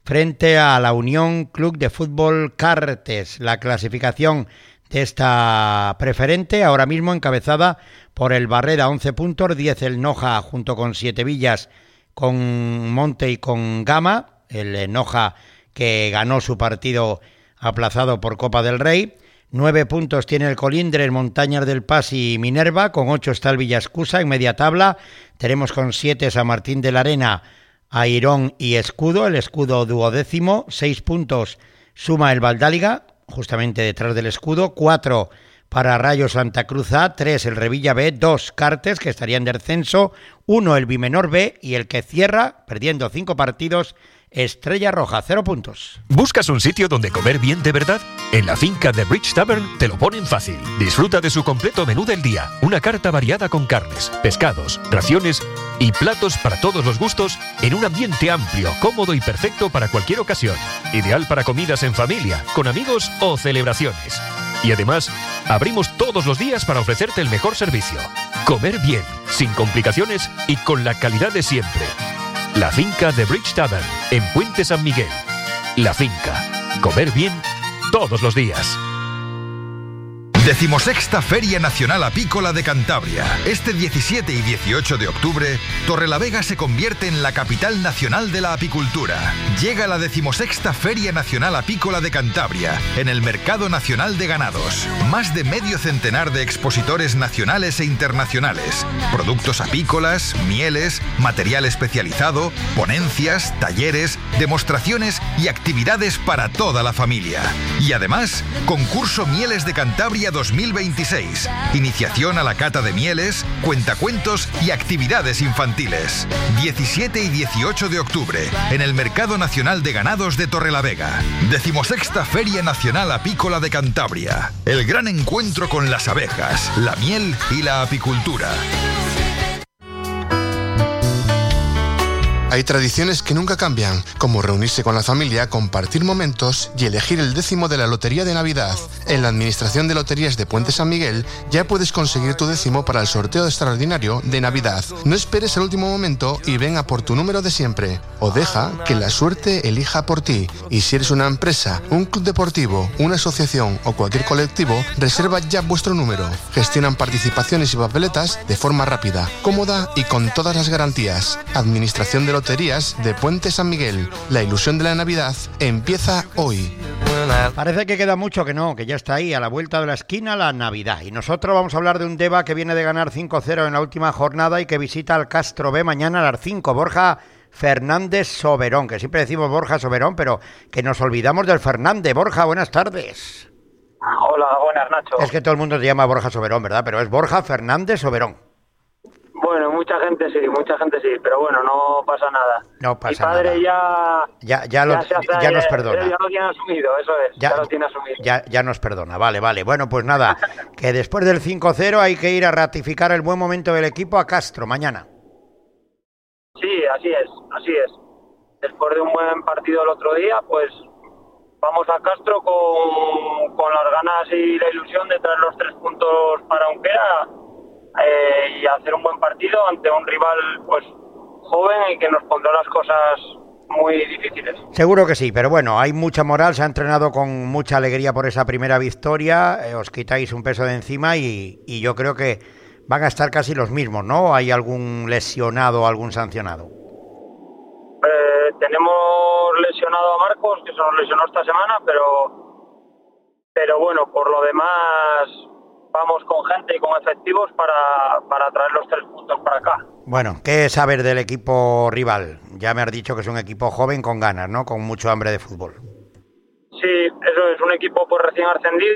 frente a la Unión Club de Fútbol Cartes. La clasificación de esta preferente, ahora mismo encabezada por el Barreda, 11 puntos, 10 el Noja, junto con Siete Villas, con Monte y con Gama, el Noja que ganó su partido aplazado por Copa del Rey. 9 puntos tiene el Colindres, Montañas del Pas y Minerva, con 8 está el Villascusa en media tabla. Tenemos con 7 San Martín de la Arena, Airón y Escudo, el Escudo 12º. 6 puntos suma el Valdáliga, justamente detrás del Escudo. 4 para Rayo Santa Cruz A, 3 el Revilla B, 2 Cartes, que estaría en descenso, 1 el Bimenor B y el que cierra, perdiendo 5 partidos, Estrella Roja, 0 puntos. ¿Buscas un sitio donde comer bien de verdad? En la finca de Bridge Tavern te lo ponen fácil. Disfruta de su completo menú del día. Una carta variada con carnes, pescados, raciones y platos para todos los gustos en un ambiente amplio, cómodo y perfecto para cualquier ocasión. Ideal para comidas en familia, con amigos o celebraciones. Y además, abrimos todos los días para ofrecerte el mejor servicio. Comer bien, sin complicaciones y con la calidad de siempre. La finca de Bridge Tavern, en Puente San Miguel. La finca. Comer bien todos los días. 16ª Feria Nacional Apícola de Cantabria. Este 17 y 18 de octubre, Torrelavega se convierte en la capital nacional de la apicultura. Llega la 16ª Feria Nacional Apícola de Cantabria, en el Mercado Nacional de Ganados. Más de medio centenar de expositores nacionales e internacionales. Productos apícolas, mieles, material especializado, ponencias, talleres, demostraciones y actividades para toda la familia. Y además, concurso Mieles de Cantabria 2026. Iniciación a la cata de mieles, cuentacuentos y actividades infantiles. 17 y 18 de octubre, en el Mercado Nacional de Ganados de Torrelavega. 16ª Feria Nacional Apícola de Cantabria. El gran encuentro con las abejas, la miel y la apicultura. Hay tradiciones que nunca cambian, como reunirse con la familia, compartir momentos y elegir el 10º de la Lotería de Navidad. En la Administración de Loterías de Puente San Miguel ya puedes conseguir tu 10º para el sorteo extraordinario de Navidad. No esperes el último momento y ven a por tu número de siempre. O deja que la suerte elija por ti. Y si eres una empresa, un club deportivo, una asociación o cualquier colectivo, reserva ya vuestro número. Gestionan participaciones y papeletas de forma rápida, cómoda y con todas las garantías. Administración de Loterías de Puente San Miguel. La ilusión de la Navidad empieza hoy. Parece que queda mucho que no, que ya está ahí, a la vuelta de la esquina, la Navidad. Y nosotros vamos a hablar de un Deva que viene de ganar 5-0 en la última jornada y que visita al Castro B mañana a las 5. Borja Fernández Soberón, que siempre decimos Borja Soberón, pero que nos olvidamos del Fernández. Borja, buenas tardes. Hola, buenas, Nacho. Es que todo el mundo te llama Borja Soberón, ¿verdad? Pero es Borja Fernández Soberón. Bueno, mucha gente sí, pero bueno, no pasa nada. No pasa nada. Mi padre ya nos perdona. Ya lo tiene asumido, eso es, ya lo tiene asumido. Ya nos perdona, vale. Bueno, pues nada, que después del 5-0 hay que ir a ratificar el buen momento del equipo a Castro mañana. Sí, así es. Después de un buen partido el otro día, pues vamos a Castro con las ganas y la ilusión de traer los 3 puntos para Unquera y hacer un buen partido ante un rival pues joven y que nos pondrá las cosas muy difíciles. Seguro que sí, pero bueno, hay mucha moral, se ha entrenado con mucha alegría por esa primera victoria, os quitáis un peso de encima y yo creo que van a estar casi los mismos, ¿no? ¿Hay algún lesionado o algún sancionado? Tenemos lesionado a Marcos, que se nos lesionó esta semana, pero bueno, por lo demás vamos con gente y con efectivos para traer los 3 puntos para acá. Bueno, ¿qué sabes del equipo rival? Ya me has dicho que es un equipo joven con ganas, ¿no? Con mucho hambre de fútbol. Sí, eso es un equipo pues recién ascendido.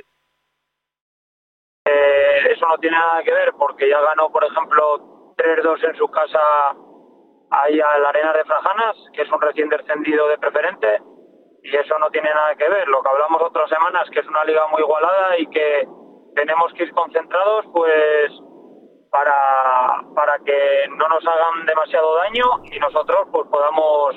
Eso no tiene nada que ver porque ya ganó, por ejemplo, 3-2 en su casa ahí a la Arena de Frajanas, que es un recién descendido de preferente, y eso no tiene nada que ver. Lo que hablamos otras semanas, que es una liga muy igualada y que tenemos que ir concentrados pues para que no nos hagan demasiado daño y nosotros pues podamos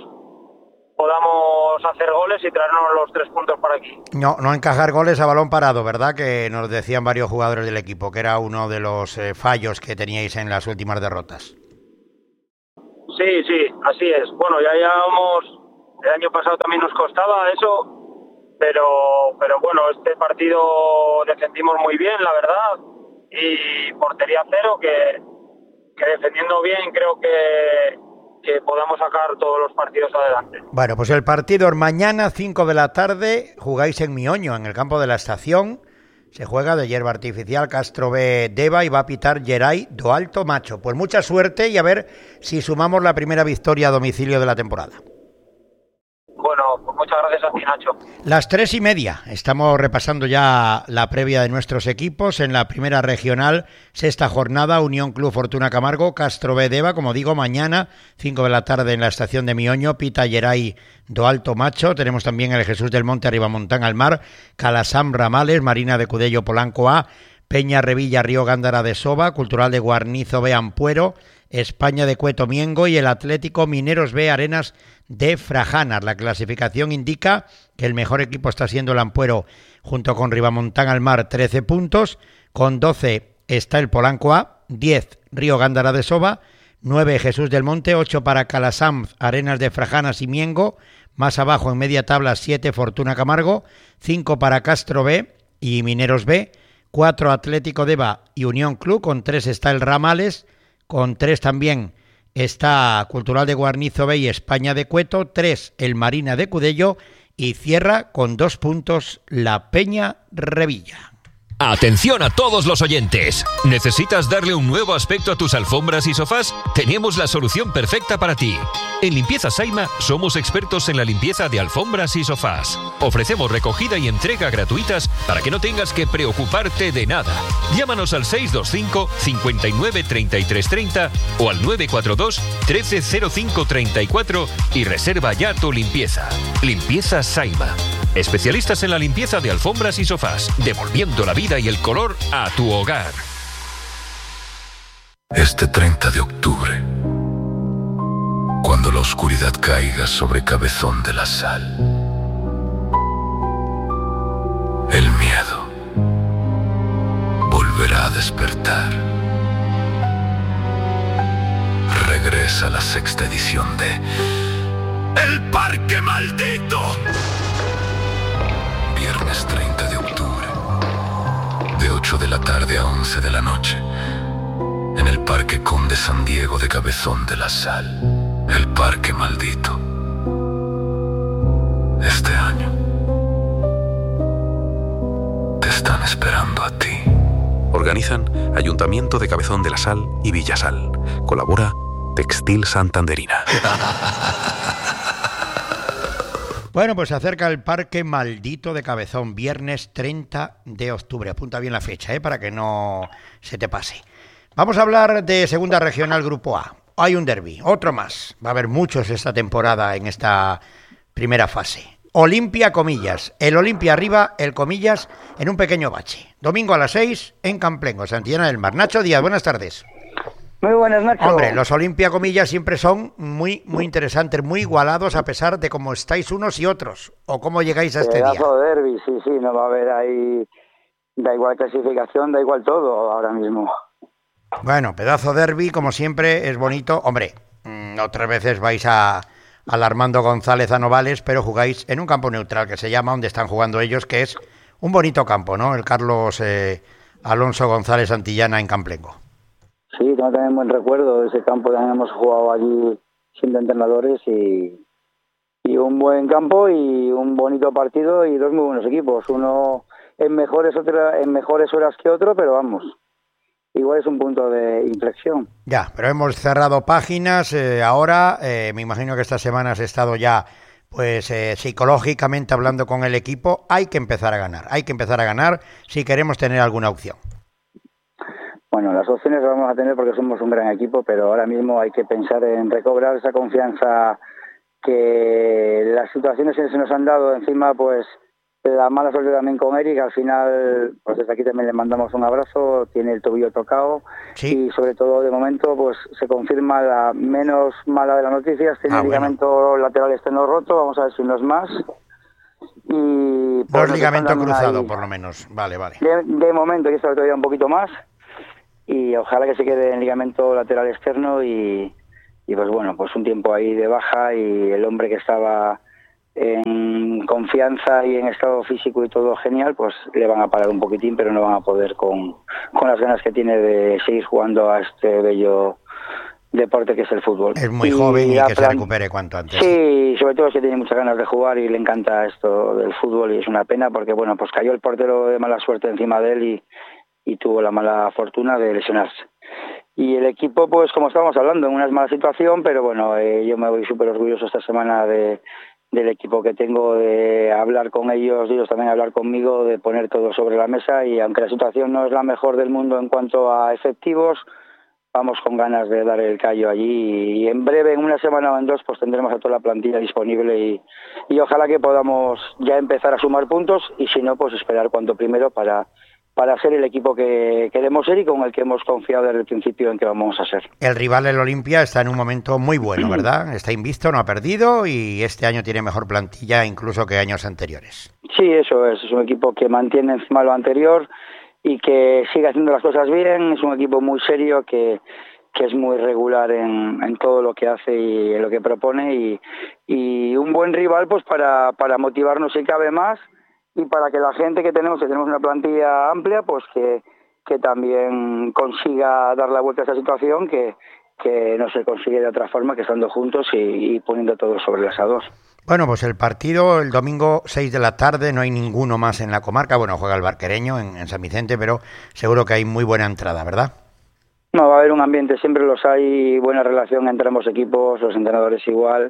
hacer goles y traernos los 3 puntos para aquí. No encajar goles a balón parado, ¿verdad? Que nos decían varios jugadores del equipo, que era uno de los fallos que teníais en las últimas derrotas. Sí, así es. Bueno, ya llevamos El año pasado también nos costaba eso, pero bueno, este partido defendimos muy bien, la verdad, y portería cero, que defendiendo bien creo que podamos sacar todos los partidos adelante. Bueno, pues el partido es mañana, 5 de la tarde, jugáis en Mioño, en el campo de la estación. Se juega de hierba artificial, Castro B Deva, y va a pitar Geray do Alto Macho. Pues mucha suerte y a ver si sumamos la primera victoria a domicilio de la temporada. Bueno, pues muchas gracias a ti, Nacho. Las 3:30, estamos repasando ya la previa de nuestros equipos. En la primera regional, sexta jornada, Unión Club Fortuna Camargo, Castro B Deva, como digo, mañana, 5 de la tarde en la estación de Mioño, pita Geray do Alto Macho. Tenemos también el Jesús del Monte Arribamontán al Mar, Calasam Ramales, Marina de Cudello Polanco A, Peña Revilla Río Gándara de Soba, Cultural de Guarnizo B Ampuero, España de Cueto Miengo y el Atlético Mineros B Arenas de Frajanas. La clasificación indica que el mejor equipo está siendo el Ampuero junto con Ribamontán al Mar, 13 puntos, con 12 está el Polanco A, 10 Río Gándara de Soba, 9 Jesús del Monte, 8 para Calasam, Arenas de Frajanas y Miengo, más abajo en media tabla 7 Fortuna Camargo, 5 para Castro B y Mineros B, 4 Atlético Deva y Unión Club, con 3 está el Ramales, con 3 también está Cultural de Guarnizo B y España de Cueto, 3 el Marina de Cudello y cierra con 2 puntos la Peña Revilla. Atención a todos los oyentes. ¿Necesitas darle un nuevo aspecto a tus alfombras y sofás? Tenemos la solución perfecta para ti. En Limpieza Saima somos expertos en la limpieza de alfombras y sofás. Ofrecemos recogida y entrega gratuitas para que no tengas que preocuparte de nada. Llámanos al 625 59 33 30 o al 942 13 05 34 y reserva ya tu limpieza. Limpieza Saima. Especialistas en la limpieza de alfombras y sofás, devolviendo la vida y el color a tu hogar. Este 30 de octubre, cuando la oscuridad caiga sobre Cabezón de la Sal, el miedo volverá a despertar. Regresa la sexta edición de El Parque Maldito. Viernes 30 de octubre, de 8 de la tarde a 11 de la noche, en el Parque Conde San Diego de Cabezón de la Sal. El Parque Maldito. Este año te están esperando a ti. Organizan Ayuntamiento de Cabezón de la Sal y Villasal. Colabora Textil Santanderina. Bueno, pues se acerca el Parque Maldito de Cabezón, viernes 30 de octubre. Apunta bien la fecha, para que no se te pase. Vamos a hablar de Segunda Regional Grupo A. Hay un derbi, otro más. Va a haber muchos esta temporada en esta primera fase. Olimpia Comillas. El Olimpia arriba, el Comillas en un pequeño bache. Domingo a las 6 en Camplengo, Santillana del Mar. Nacho Díaz, buenas tardes. Muy buenas, Nacho. Hombre, los Olimpia Comillas siempre son muy interesantes, muy igualados a pesar de cómo estáis unos y otros, o cómo llegáis a este día. Pedazo de derbi, sí, no va a haber ahí, da igual clasificación, da igual todo ahora mismo. Bueno, pedazo derbi, como siempre, es bonito. Hombre, otras veces vais al Armando González a Novales, pero jugáis en un campo neutral que se llama, donde están jugando ellos, que es un bonito campo, ¿no? El Carlos Alonso González Santillana en Camplengo. Sí, tengo también buen recuerdo de ese campo. También hemos jugado allí siendo entrenadores y un buen campo y un bonito partido y dos muy buenos equipos. Uno en mejores horas que otro, pero vamos, igual es un punto de inflexión. Ya, pero hemos cerrado páginas. Ahora me imagino que esta semana has estado ya pues psicológicamente hablando con el equipo. Hay que empezar a ganar si queremos tener alguna opción. Bueno, las opciones las vamos a tener porque somos un gran equipo, pero ahora mismo hay que pensar en recobrar esa confianza que las situaciones que se nos han dado encima, pues la mala suerte también con Eric. Al final, pues desde aquí también le mandamos un abrazo, tiene el tobillo tocado. Sí. Y sobre todo de momento pues se confirma la menos mala de las noticias, tiene el ligamento lateral externo roto, vamos a ver si no es más. Y pues, no es ligamento cruzado ahí, por lo menos, vale. De momento, y esto todavía un poquito más. Y ojalá que se quede en ligamento lateral externo y pues bueno, pues un tiempo ahí de baja y el hombre que estaba en confianza y en estado físico y todo genial, pues le van a parar un poquitín, pero no van a poder con las ganas que tiene de seguir jugando a este bello deporte que es el fútbol. Es muy joven y que se recupere cuanto antes. Sí, sobre todo es que tiene muchas ganas de jugar y le encanta esto del fútbol, y es una pena porque, bueno, pues cayó el portero de mala suerte encima de él y tuvo la mala fortuna de lesionarse. Y el equipo, pues como estábamos hablando, en una mala situación, pero bueno, yo me voy súper orgulloso esta semana del equipo que tengo, de hablar con ellos, ellos también hablar conmigo, de poner todo sobre la mesa, y aunque la situación no es la mejor del mundo en cuanto a efectivos, vamos con ganas de dar el callo allí, y en breve, en una semana o en dos, pues tendremos a toda la plantilla disponible y ojalá que podamos ya empezar a sumar puntos, y si no, pues esperar cuanto primero para ser el equipo que queremos ser y con el que hemos confiado desde el principio en que vamos a ser. El rival, el Olimpia, está en un momento muy bueno, ¿verdad? Está invicto, no ha perdido, y este año tiene mejor plantilla incluso que años anteriores. Sí, eso es un equipo que mantiene encima lo anterior y que sigue haciendo las cosas bien. Es un equipo muy serio que es muy regular en todo lo que hace y en lo que propone, y un buen rival pues para motivarnos si cabe más, y para que la gente que tenemos una plantilla amplia, pues que también consiga dar la vuelta a esa situación que no se consigue de otra forma que estando juntos y poniendo todo sobre el asador. Bueno, pues el partido el domingo 6 de la tarde, no hay ninguno más en la comarca. Bueno, juega el Barquereño en San Vicente, pero seguro que hay muy buena entrada, ¿verdad? No, va a haber un ambiente, siempre los hay, buena relación entre ambos equipos, los entrenadores igual,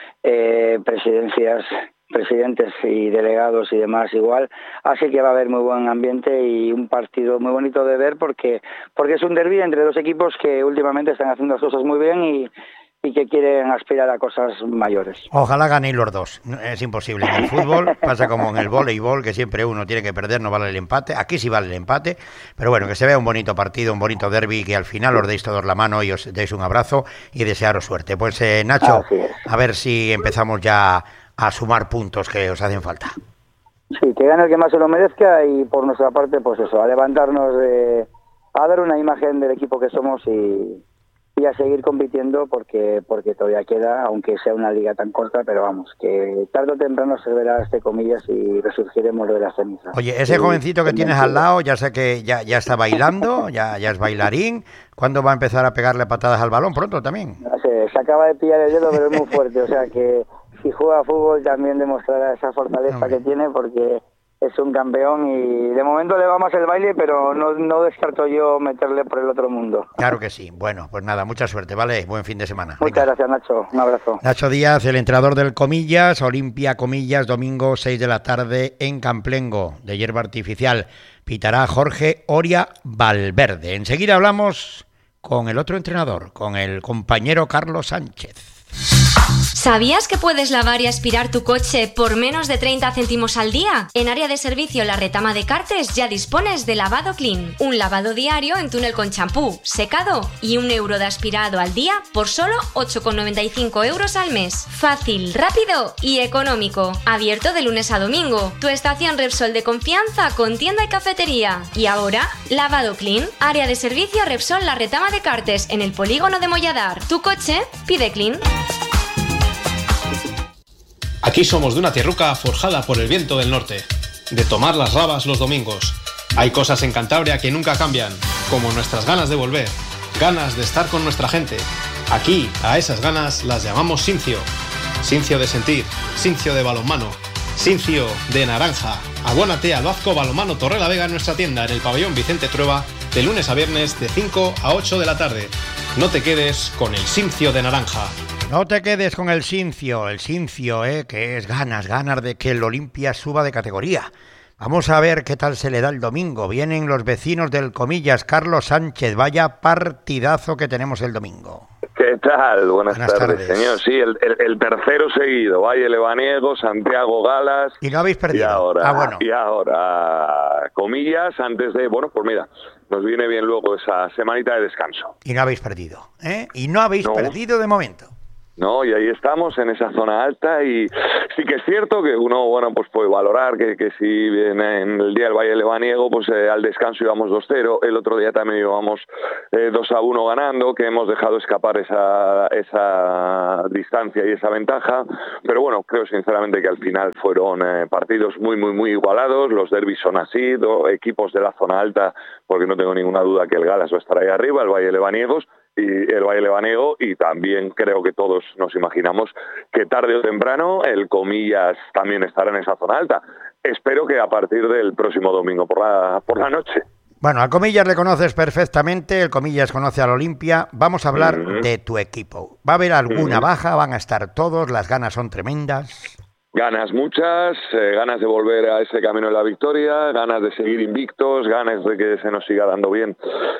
presidentes y delegados y demás igual, así que va a haber muy buen ambiente y un partido muy bonito de ver porque es un derbi entre dos equipos que últimamente están haciendo las cosas muy bien y que quieren aspirar a cosas mayores. Ojalá ganéis los dos. Es imposible en el fútbol, pasa como en el voleibol, que siempre uno tiene que perder, no vale el empate. Aquí sí vale el empate, pero bueno, que se vea un bonito partido, un bonito derbi, que al final os deis todos la mano y os deis un abrazo y desearos suerte. Pues Nacho, a ver si empezamos ya a sumar puntos que os hacen falta. Sí, que gane el que más se lo merezca, y por nuestra parte, pues eso, a levantarnos, a dar una imagen del equipo que somos y a seguir compitiendo porque todavía queda, aunque sea una liga tan corta, pero vamos, que tarde o temprano se verá este comillas y resurgiremos de las cenizas. Oye, ese jovencito que tienes al lado, ya sé que ya está bailando, ya es bailarín. ¿Cuándo va a empezar a pegarle patadas al balón? Pronto también. No sé, se acaba de pillar el dedo, pero es muy fuerte, o sea que si juega a fútbol también demostrará esa fortaleza que tiene, porque es un campeón y de momento le va más el baile, pero no descarto yo meterle por el otro mundo. Claro que sí. Bueno, pues nada, mucha suerte, ¿vale? Buen fin de semana. Muchas gracias, Nacho. Un abrazo. Nacho Díaz, el entrenador del Comillas, Olimpia Comillas, domingo 6 de la tarde en Camplengo, de hierba artificial. Pitará Jorge Oria Valverde. Enseguida hablamos con el otro entrenador, con el compañero Carlos Sánchez. ¿Sabías que puedes lavar y aspirar tu coche por menos de 30 céntimos al día? En área de servicio La Retama de Cartes ya dispones de Lavado Clean. Un lavado diario en túnel con champú, secado y €1 de aspirado al día por solo 8,95 € al mes. Fácil, rápido y económico. Abierto de lunes a domingo. Tu estación Repsol de confianza con tienda y cafetería. Y ahora, Lavado Clean. Área de servicio Repsol La Retama de Cartes en el polígono de Molladar. Tu coche pide Clean. Aquí somos de una tierruca forjada por el viento del norte, de tomar las rabas los domingos. Hay cosas en Cantabria que nunca cambian, como nuestras ganas de volver, ganas de estar con nuestra gente. Aquí, a esas ganas las llamamos Sincio. Sincio de sentir, Sincio de balonmano, Sincio de naranja. Abónate al Vasco Balonmano Torrelavega en nuestra tienda en el pabellón Vicente Trueba, de lunes a viernes de 5 a 8 de la tarde. No te quedes con el Sincio de naranja. No te quedes con el Sincio, que es ganas de que el Olimpia suba de categoría. Vamos a ver qué tal se le da el domingo. Vienen los vecinos del Comillas, Carlos Sánchez. Vaya partidazo que tenemos el domingo. ¿Qué tal? Buenas tardes, señor. Sí, el tercero seguido. Valle Lebaniego, Santiago Galas. Y no habéis perdido. Y ahora Comillas, antes de... Bueno, pues mira, nos viene bien luego esa semanita de descanso. Y no habéis perdido, ¿eh? Y no habéis perdido de momento. ¿no? Y ahí estamos en esa zona alta y sí que es cierto que uno, bueno, pues puede valorar que si en el día del Valle Lebaniego, pues al descanso íbamos 2-0, el otro día también íbamos 2-1 ganando, que hemos dejado escapar esa distancia y esa ventaja, pero bueno, creo sinceramente que al final fueron partidos muy igualados, los derbis son así, equipos de la zona alta, porque no tengo ninguna duda que el Galas va a estar ahí arriba, el Valle Lebaniegos, y el Valle Lebaniego, y también creo que todos nos imaginamos que tarde o temprano el Comillas también estará en esa zona alta. Espero que a partir del próximo domingo por la noche. Bueno, al Comillas le conoces perfectamente, el Comillas conoce al Olimpia. Vamos a hablar de tu equipo. ¿Va a haber alguna baja? ¿Van a estar todos? ¿Las ganas son tremendas? Ganas muchas, ganas de volver a ese camino de la victoria, ganas de seguir invictos, ganas de que se nos siga dando bien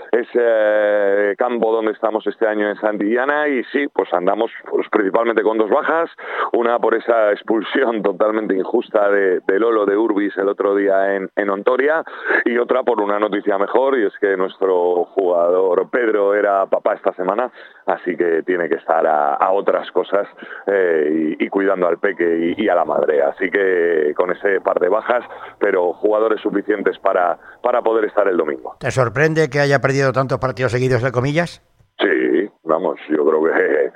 ese campo donde estamos este año en Santillana, y sí, pues andamos pues, principalmente con 2 bajas, una por esa expulsión totalmente injusta de Lolo de Urbis el otro día en Ontoria, y otra por una noticia mejor, y es que nuestro jugador Pedro era papá esta semana, así que tiene que estar a otras cosas y cuidando al peque y a la madre, así que con ese par de bajas, pero jugadores suficientes para poder estar el domingo. ¿Te sorprende que haya perdido tantos partidos seguidos de Comillas? Sí, vamos, yo creo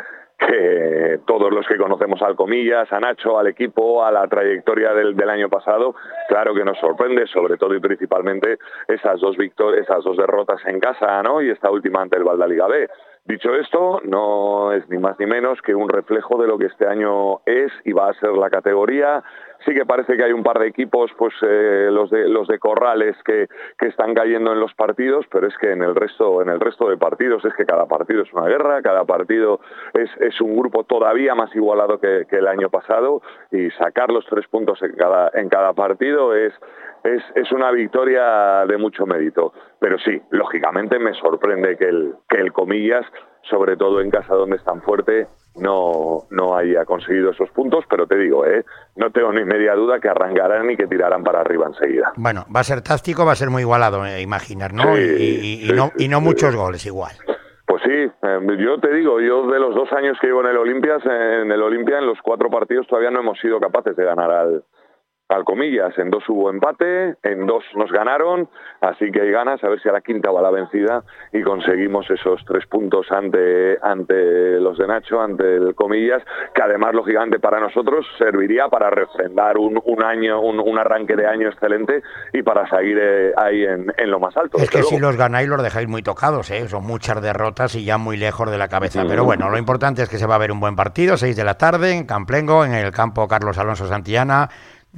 que todos los que conocemos al Comillas, a Nacho, al equipo, a la trayectoria del año pasado, claro que nos sorprende, sobre todo y principalmente esas 2 derrotas en casa, ¿no? Y esta última ante el Valdaliga B. Dicho esto, no es ni más ni menos que un reflejo de lo que este año es y va a ser la categoría. Sí que parece que hay un par de equipos, pues los de Corrales que están cayendo en los partidos, pero es que en el resto de partidos es que cada partido es una guerra, cada partido es un grupo todavía más igualado que el año pasado, y sacar los 3 puntos en cada partido es una victoria de mucho mérito. Pero sí, lógicamente me sorprende que el Comillas, sobre todo en casa donde es tan fuerte, no haya conseguido esos puntos, pero te digo, no tengo ni media duda que arrancarán y que tirarán para arriba enseguida. Bueno, va a ser táctico, va a ser muy igualado, imaginar, ¿no? Sí, y no muchos goles igual. Pues sí, yo te digo, yo de los 2 años que llevo en el Olimpia, en los 4 partidos todavía no hemos sido capaces de ganar al Comillas. En 2 hubo empate, en 2 nos ganaron, así que hay ganas, a ver si a la quinta va la vencida y conseguimos esos 3 puntos ante los de Nacho, ante el Comillas, que además lógicamente para nosotros serviría para refrendar un arranque de año excelente y para seguir ahí en lo más alto. Es que si los ganáis los dejáis muy tocados, son muchas derrotas y ya muy lejos de la cabeza, pero bueno, lo importante es que se va a ver un buen partido, 6 de la tarde en Camplengo, en el campo Carlos Alonso Santillana.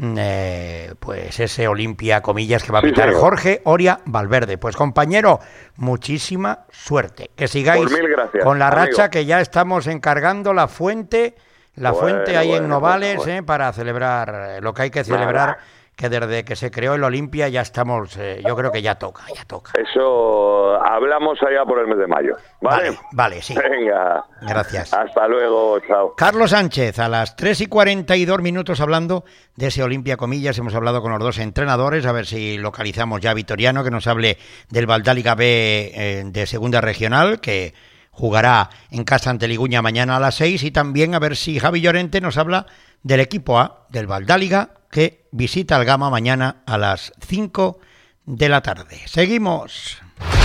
Pues ese Olimpia Comillas que va a pitar Jorge Oria Valverde. Pues compañero, muchísima suerte, que sigáis con la racha, que ya estamos encargando la fuente ahí en Novales, para celebrar lo que hay que celebrar, que desde que se creó el Olimpia ya estamos, yo creo que ya toca. Eso hablamos allá por el mes de mayo. Vale, sí. Venga. Gracias. Hasta luego, chao. Carlos Sánchez, a las 3:42 hablando de ese Olimpia Comillas. Hemos hablado con los 2 entrenadores, a ver si localizamos ya a Vitoriano, que nos hable del Valdaliga B de Segunda Regional, que jugará en casa ante Liguña mañana a las 6, y también a ver si Javi Llorente nos habla del equipo A, del Valdaliga, que visita el Gama mañana a las 5 de la tarde. Seguimos.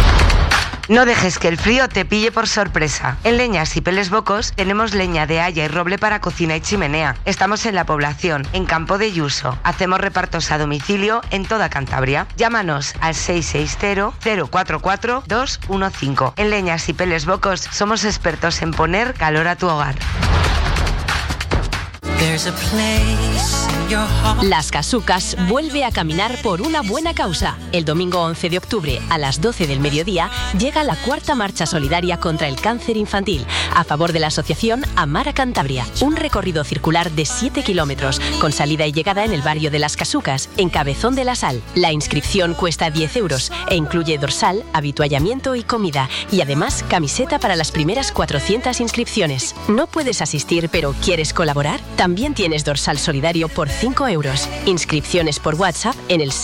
No dejes que el frío te pille por sorpresa. En Leñas y Peles Bocos tenemos leña de haya y roble para cocina y chimenea. Estamos en la población, en Campo de Yuso. Hacemos repartos a domicilio en toda Cantabria. Llámanos al 660-044-215. En Leñas y Peles Bocos somos expertos en poner calor a tu hogar. Las Casucas vuelve a caminar por una buena causa. El domingo 11 de octubre a las 12 del mediodía llega la 4ª marcha solidaria contra el cáncer infantil a favor de la asociación Amar a Cantabria. Un recorrido circular de 7 kilómetros con salida y llegada en el barrio de Las Casucas, en Cabezón de la Sal. La inscripción cuesta 10 euros e incluye dorsal, habituallamiento y comida, y además camiseta para las primeras 400 inscripciones. ¿No puedes asistir pero quieres colaborar? También también tienes dorsal solidario por 5 euros. Inscripciones por WhatsApp en el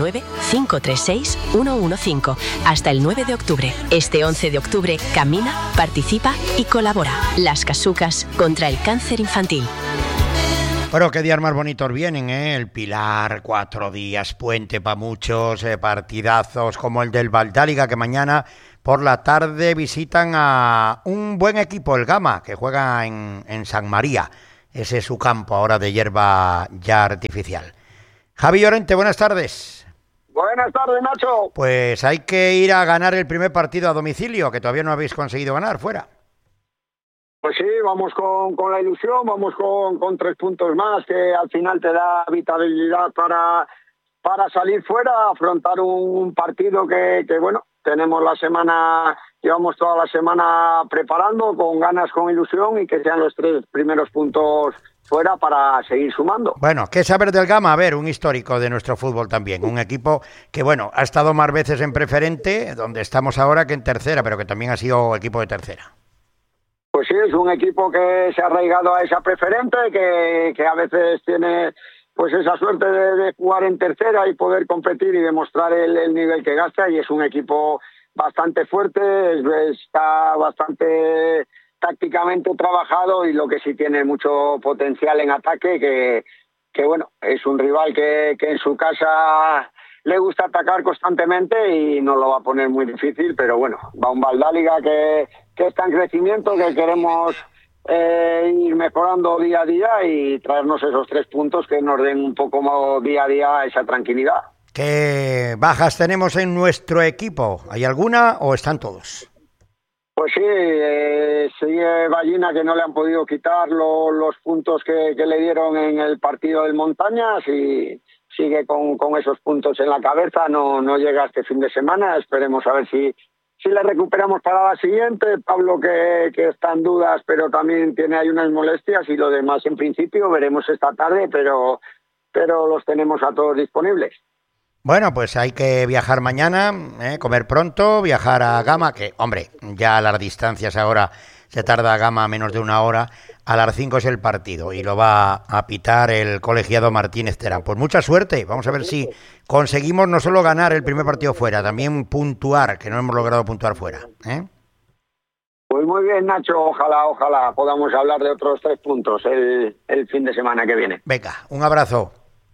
619-536-115 hasta el 9 de octubre. Este 11 de octubre camina, participa y colabora. Las Casucas contra el cáncer infantil. Bueno, qué días más bonitos vienen, ¿eh? El Pilar, 4 días, puente para muchos, partidazos como el del Valdáliga, que mañana por la tarde visitan a un buen equipo, el Gama, que juega en San María. Ese es su campo ahora de hierba ya artificial. Javi Llorente, buenas tardes. Buenas tardes, Nacho. Pues hay que ir a ganar el primer partido a domicilio, que todavía no habéis conseguido ganar, fuera. Pues sí, vamos con la ilusión, vamos con 3 puntos más, que al final te da vitalidad para salir fuera, afrontar un partido que bueno, llevamos toda la semana preparando, con ganas, con ilusión, y que sean los 3 primeros puntos fuera para seguir sumando. Bueno, ¿qué saber del Gama? A ver, un histórico de nuestro fútbol también, un equipo que, bueno, ha estado más veces en preferente, donde estamos ahora, que en tercera, pero que también ha sido equipo de tercera. Pues sí, es un equipo que se ha arraigado a esa preferente, que a veces tiene pues esa suerte de jugar en tercera y poder competir y demostrar el nivel que gasta, y es un equipo bastante fuerte, está bastante tácticamente trabajado, y lo que sí tiene mucho potencial en ataque, que bueno, es un rival que en su casa le gusta atacar constantemente y no lo va a poner muy difícil, pero bueno, va un Valdáliga que está en crecimiento, que queremos ir mejorando día a día y traernos esos 3 puntos que nos den un poco más día a día esa tranquilidad. ¿Qué bajas tenemos en nuestro equipo? ¿Hay alguna o están todos? Pues sí, sigue Ballina, que no le han podido quitar los puntos que le dieron en el partido del Montañas, y sigue con esos puntos en la cabeza, no llega este fin de semana. Esperemos a ver si le recuperamos para la siguiente. Pablo, que está en dudas, pero también hay unas molestias, y lo demás en principio veremos esta tarde, pero los tenemos a todos disponibles. Bueno, pues hay que viajar mañana, comer pronto, viajar a Gama, que, hombre, ya a las distancias ahora se tarda Gama menos de 1 hora. A las 5 es el partido y lo va a pitar el colegiado Martínez Terán. Pues mucha suerte, vamos a ver si conseguimos no solo ganar el primer partido fuera, también puntuar, que no hemos logrado puntuar fuera, ¿eh? Pues muy bien, Nacho, ojalá podamos hablar de otros 3 puntos el fin de semana que viene. Venga, un abrazo.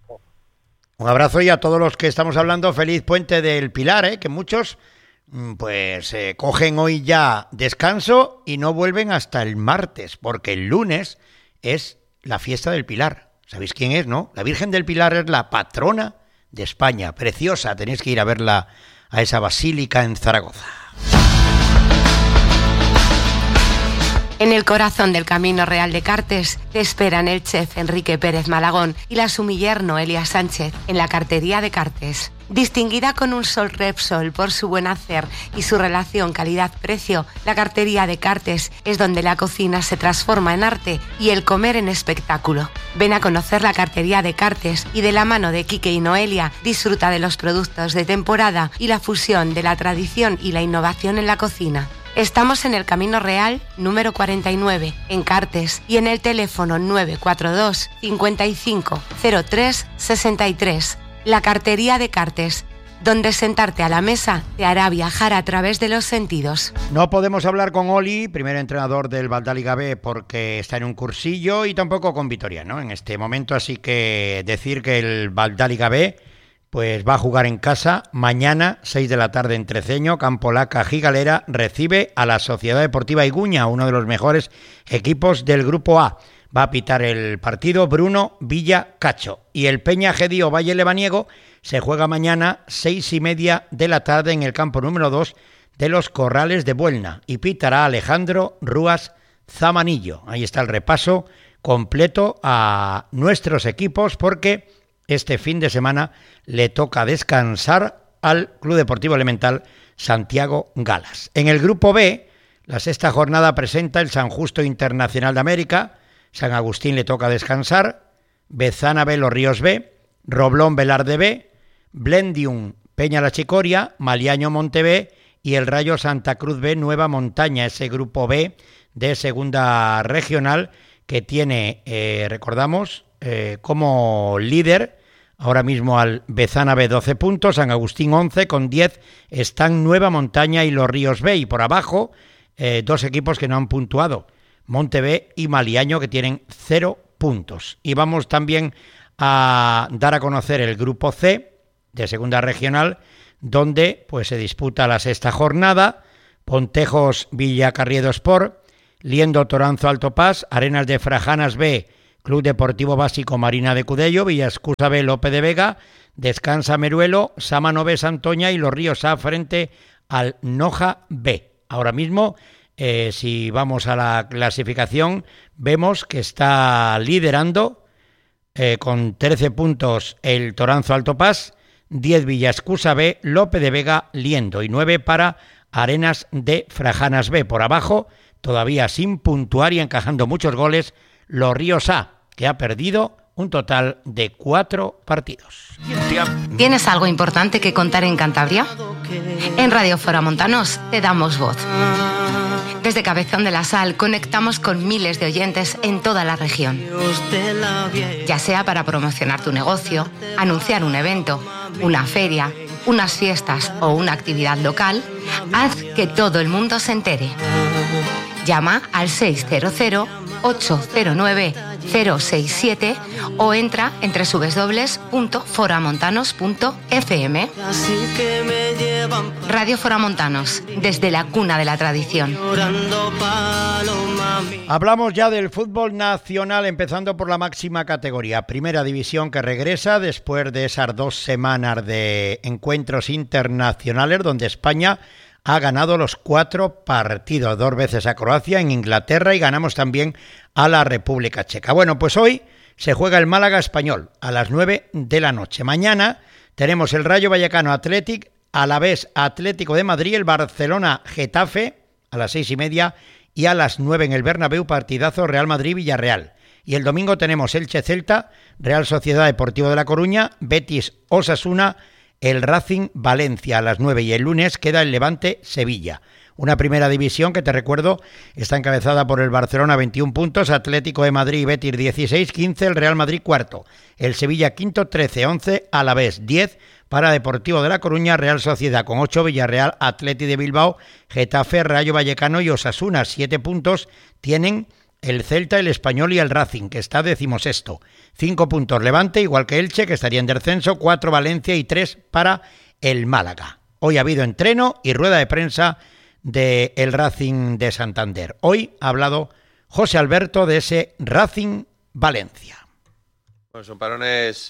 Un abrazo, y a todos los que estamos hablando, feliz puente del Pilar, que muchos pues cogen hoy ya descanso y no vuelven hasta el martes, porque el lunes es la fiesta del Pilar. ¿Sabéis quién es, no? La Virgen del Pilar es la patrona de España, preciosa, tenéis que ir a verla a esa basílica en Zaragoza. En el corazón del Camino Real de Cartes te esperan el chef Enrique Pérez Malagón y la sumiller Noelia Sánchez en la cartería de Cartes. Distinguida con un Sol Repsol por su buen hacer y su relación calidad-precio, la cartería de Cartes es donde la cocina se transforma en arte y el comer en espectáculo. Ven a conocer la cartería de Cartes y, de la mano de Quique y Noelia, disfruta de los productos de temporada y la fusión de la tradición y la innovación en la cocina. Estamos en el Camino Real número 49, en Cartes, y en el teléfono 942 55 03 63. La cartería de Cartes, donde sentarte a la mesa te hará viajar a través de los sentidos. No podemos hablar con Oli, primer entrenador del Valdáliga B, porque está en un cursillo, y tampoco con Vitoriano en este momento, así que decir que el Valdáliga B pues va a jugar en casa mañana, 6 de la tarde en Treceño, Campo Laca Gigalera, recibe a la Sociedad Deportiva Iguña, uno de los mejores equipos del Grupo A. Va a pitar el partido Bruno Villa Cacho. Y el Peña Gedío Valle Lebaniego se juega mañana 6:30 de la tarde en el campo número 2 de los Corrales de Buelna, y pitará Alejandro Rúas Zamanillo. Ahí está el repaso completo a nuestros equipos, porque este fin de semana le toca descansar al Club Deportivo Elemental Santiago Galas. En el Grupo B, la 6ª jornada presenta el San Justo Internacional de América, San Agustín le toca descansar, Bezana B, Los Ríos B, Roblón Velarde B, Blendium Peña La Chicoria, Maliaño Monte B y el Rayo Santa Cruz B, Nueva Montaña, ese Grupo B de Segunda Regional, que tiene, recordamos, como líder ahora mismo al Bezana B 12 puntos, San Agustín 11, con 10 están Nueva Montaña y Los Ríos B, y por abajo dos equipos que no han puntuado, Monte B y Maliaño, que tienen 0 puntos. Y vamos también a dar a conocer el grupo C de segunda regional, donde pues se disputa la sexta jornada: Pontejos Villacarriedo Sport, Liendo Toranzo Alto Paz, Arenas de Frajanas B, Club Deportivo Básico Marina de Cudello, Villascusa B, Lope de Vega, Descansa Meruelo, Sámano B, Santoña y Los Ríos A frente al Noja B. Ahora mismo, si vamos a la clasificación, vemos que está liderando con 13 puntos el Toranzo Alto Paz, 10 Villascusa B, Lope de Vega, Liendo, y 9 para Arenas de Frajanas B. Por abajo, todavía sin puntuar y encajando muchos goles, Los Ríos A, que ha perdido un total de 4 partidos. ¿Tienes algo importante que contar en Cantabria? En Radio Foramontanos te damos voz. Desde Cabezón de la Sal conectamos con miles de oyentes en toda la región. Ya sea para promocionar tu negocio, anunciar un evento, una feria, unas fiestas o una actividad local, haz que todo el mundo se entere. Llama al 600-809-067 o entra en www.foramontanos.fm. Radio Foramontanos, desde la cuna de la tradición. Hablamos ya del fútbol nacional, empezando por la máxima categoría, Primera División, que regresa después de esas 2 semanas de encuentros internacionales donde España ha ganado los 4 partidos, 2 veces a Croacia, en Inglaterra, y ganamos también a la República Checa. Bueno, pues hoy se juega el Málaga Español a las 9 de la noche. Mañana tenemos el Rayo Vallecano Athletic, Alavés Atlético de Madrid, el Barcelona Getafe a las 6:30 y a las 9 en el Bernabéu, partidazo Real Madrid-Villarreal. Y el domingo tenemos Elche Celta, Real Sociedad Deportivo de La Coruña, Betis Osasuna, el Racing Valencia a las 9, y el lunes queda el Levante Sevilla. Una Primera División que, te recuerdo, está encabezada por el Barcelona 21 puntos, Atlético de Madrid y Betis 16, 15 el Real Madrid cuarto, el Sevilla quinto 13, 11 Alavés 10 para Deportivo de La Coruña, Real Sociedad con 8, Villarreal, Atleti de Bilbao, Getafe, Rayo Vallecano y Osasuna. 7 puntos tienen el Celta, el Español y el Racing, que está 16º. 5 puntos Levante, igual que Elche, que estaría en descenso, 4 Valencia y 3 para el Málaga. Hoy ha habido entreno y rueda de prensa del Racing de Santander. Hoy ha hablado José Alberto de ese Racing Valencia. Bueno, son parones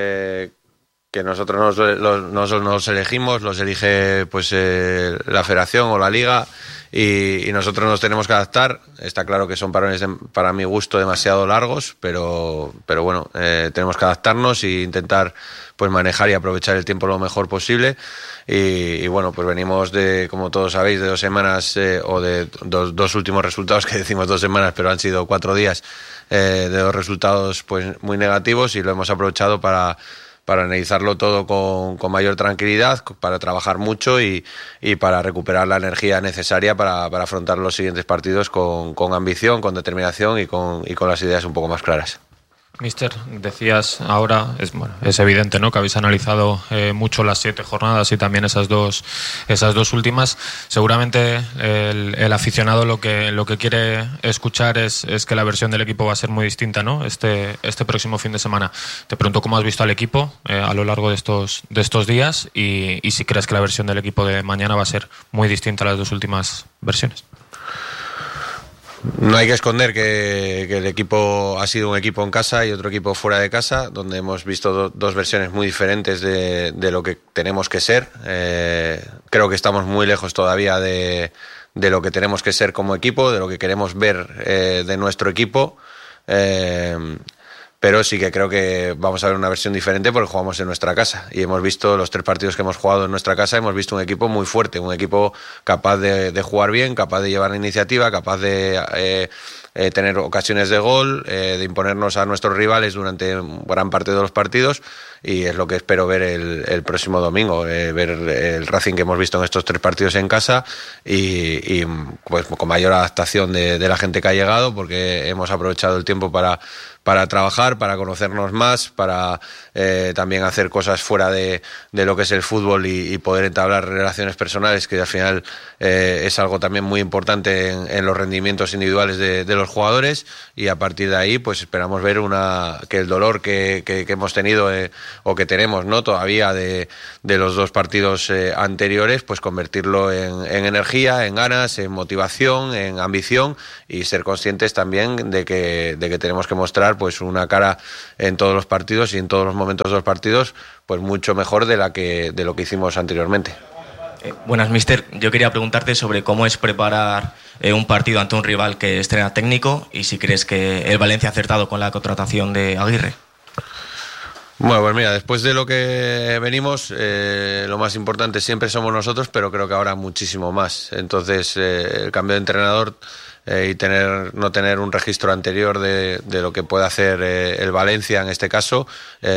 que nosotros nos elegimos, los elige pues la Federación o la Liga, y nosotros nos tenemos que adaptar. Está claro que son parones para mi gusto demasiado largos, pero bueno, tenemos que adaptarnos e intentar pues manejar y aprovechar el tiempo lo mejor posible. Y bueno, pues venimos de, como todos sabéis, de 2 semanas o de dos últimos resultados, que decimos 2 semanas, pero han sido 4 días de 2 resultados pues muy negativos, y lo hemos aprovechado para analizarlo todo con mayor tranquilidad, para trabajar mucho y para recuperar la energía necesaria para afrontar los siguientes partidos con ambición, con determinación y con las ideas un poco más claras. Mister, decías ahora, es evidente, ¿no?, que habéis analizado mucho las 7 jornadas y también esas dos últimas. Seguramente el aficionado lo que quiere escuchar es que la versión del equipo va a ser muy distinta, ¿no?, este próximo fin de semana. Te pregunto cómo has visto al equipo a lo largo de estos días y si crees que la versión del equipo de mañana va a ser muy distinta a las 2 últimas versiones. No hay que esconder que el equipo ha sido un equipo en casa y otro equipo fuera de casa, donde hemos visto 2 versiones muy diferentes de lo que tenemos que ser. Creo que estamos muy lejos todavía de lo que tenemos que ser como equipo, de lo que queremos ver de nuestro equipo. pero sí que creo que vamos a ver una versión diferente porque jugamos en nuestra casa y hemos visto los 3 partidos que hemos jugado en nuestra casa, hemos visto un equipo muy fuerte, un equipo capaz de jugar bien, capaz de llevar la iniciativa, capaz de tener ocasiones de gol, de imponernos a nuestros rivales durante gran parte de los partidos, y es lo que espero ver el próximo domingo, ver el Racing que hemos visto en estos 3 partidos en casa y pues con mayor adaptación de la gente que ha llegado, porque hemos aprovechado el tiempo para trabajar, para conocernos más, para también hacer cosas fuera de lo que es el fútbol y poder entablar relaciones personales, que al final es algo también muy importante en los rendimientos individuales de los jugadores, y a partir de ahí pues esperamos ver que el dolor que hemos tenido o que tenemos, ¿no?, todavía de los 2 partidos anteriores, pues convertirlo en energía, en ganas, en motivación, en ambición, y ser conscientes también de que tenemos que mostrar pues una cara en todos los partidos y en todos los momentos de los partidos pues mucho mejor de lo que hicimos anteriormente. Buenas, míster. Yo quería preguntarte sobre cómo es preparar un partido ante un rival que estrena técnico, y si crees que el Valencia ha acertado con la contratación de Aguirre. Bueno, pues mira, después de lo que venimos, lo más importante siempre somos nosotros, pero creo que ahora muchísimo más. Entonces, el cambio de entrenador y no tener un registro anterior de lo que puede hacer el Valencia en este caso,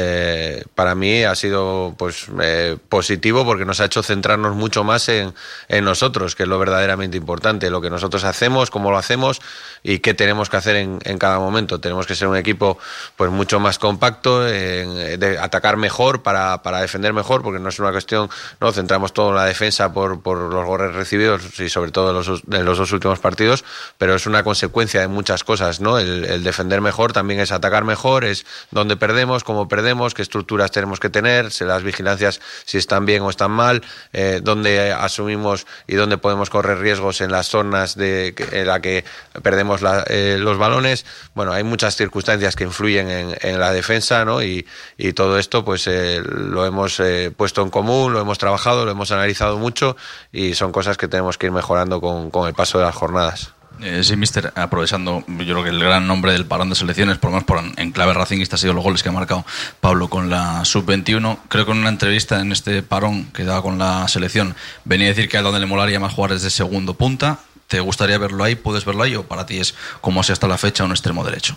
para mí ha sido pues positivo, porque nos ha hecho centrarnos mucho más en nosotros, que es lo verdaderamente importante, lo que nosotros hacemos, cómo lo hacemos y qué tenemos que hacer en cada momento. Tenemos que ser un equipo pues mucho más compacto, de atacar mejor para defender mejor, porque no es una cuestión, no centramos todo en la defensa por los goles recibidos y sobre todo en los 2 últimos partidos, pero es una consecuencia de muchas cosas, ¿no? El defender mejor también es atacar mejor, es dónde perdemos, cómo perdemos, qué estructuras tenemos que tener, las vigilancias si están bien o están mal, dónde asumimos y dónde podemos correr riesgos en las zonas en la que perdemos los balones. Bueno, hay muchas circunstancias que influyen en la defensa, ¿no? Y todo esto pues lo hemos puesto en común, lo hemos trabajado, lo hemos analizado mucho, y son cosas que tenemos que ir mejorando con el paso de las jornadas. Sí, míster, aprovechando, yo creo que el gran nombre del parón de selecciones, por lo menos en clave racinguista, ha sido los goles que ha marcado Pablo con la sub-21. Creo que en una entrevista en este parón que daba con la selección venía a decir que a donde le molaría más jugar desde segundo punta. ¿Te gustaría verlo ahí? ¿Puedes verlo ahí? ¿O para ti es, como así hasta la fecha, un extremo derecho?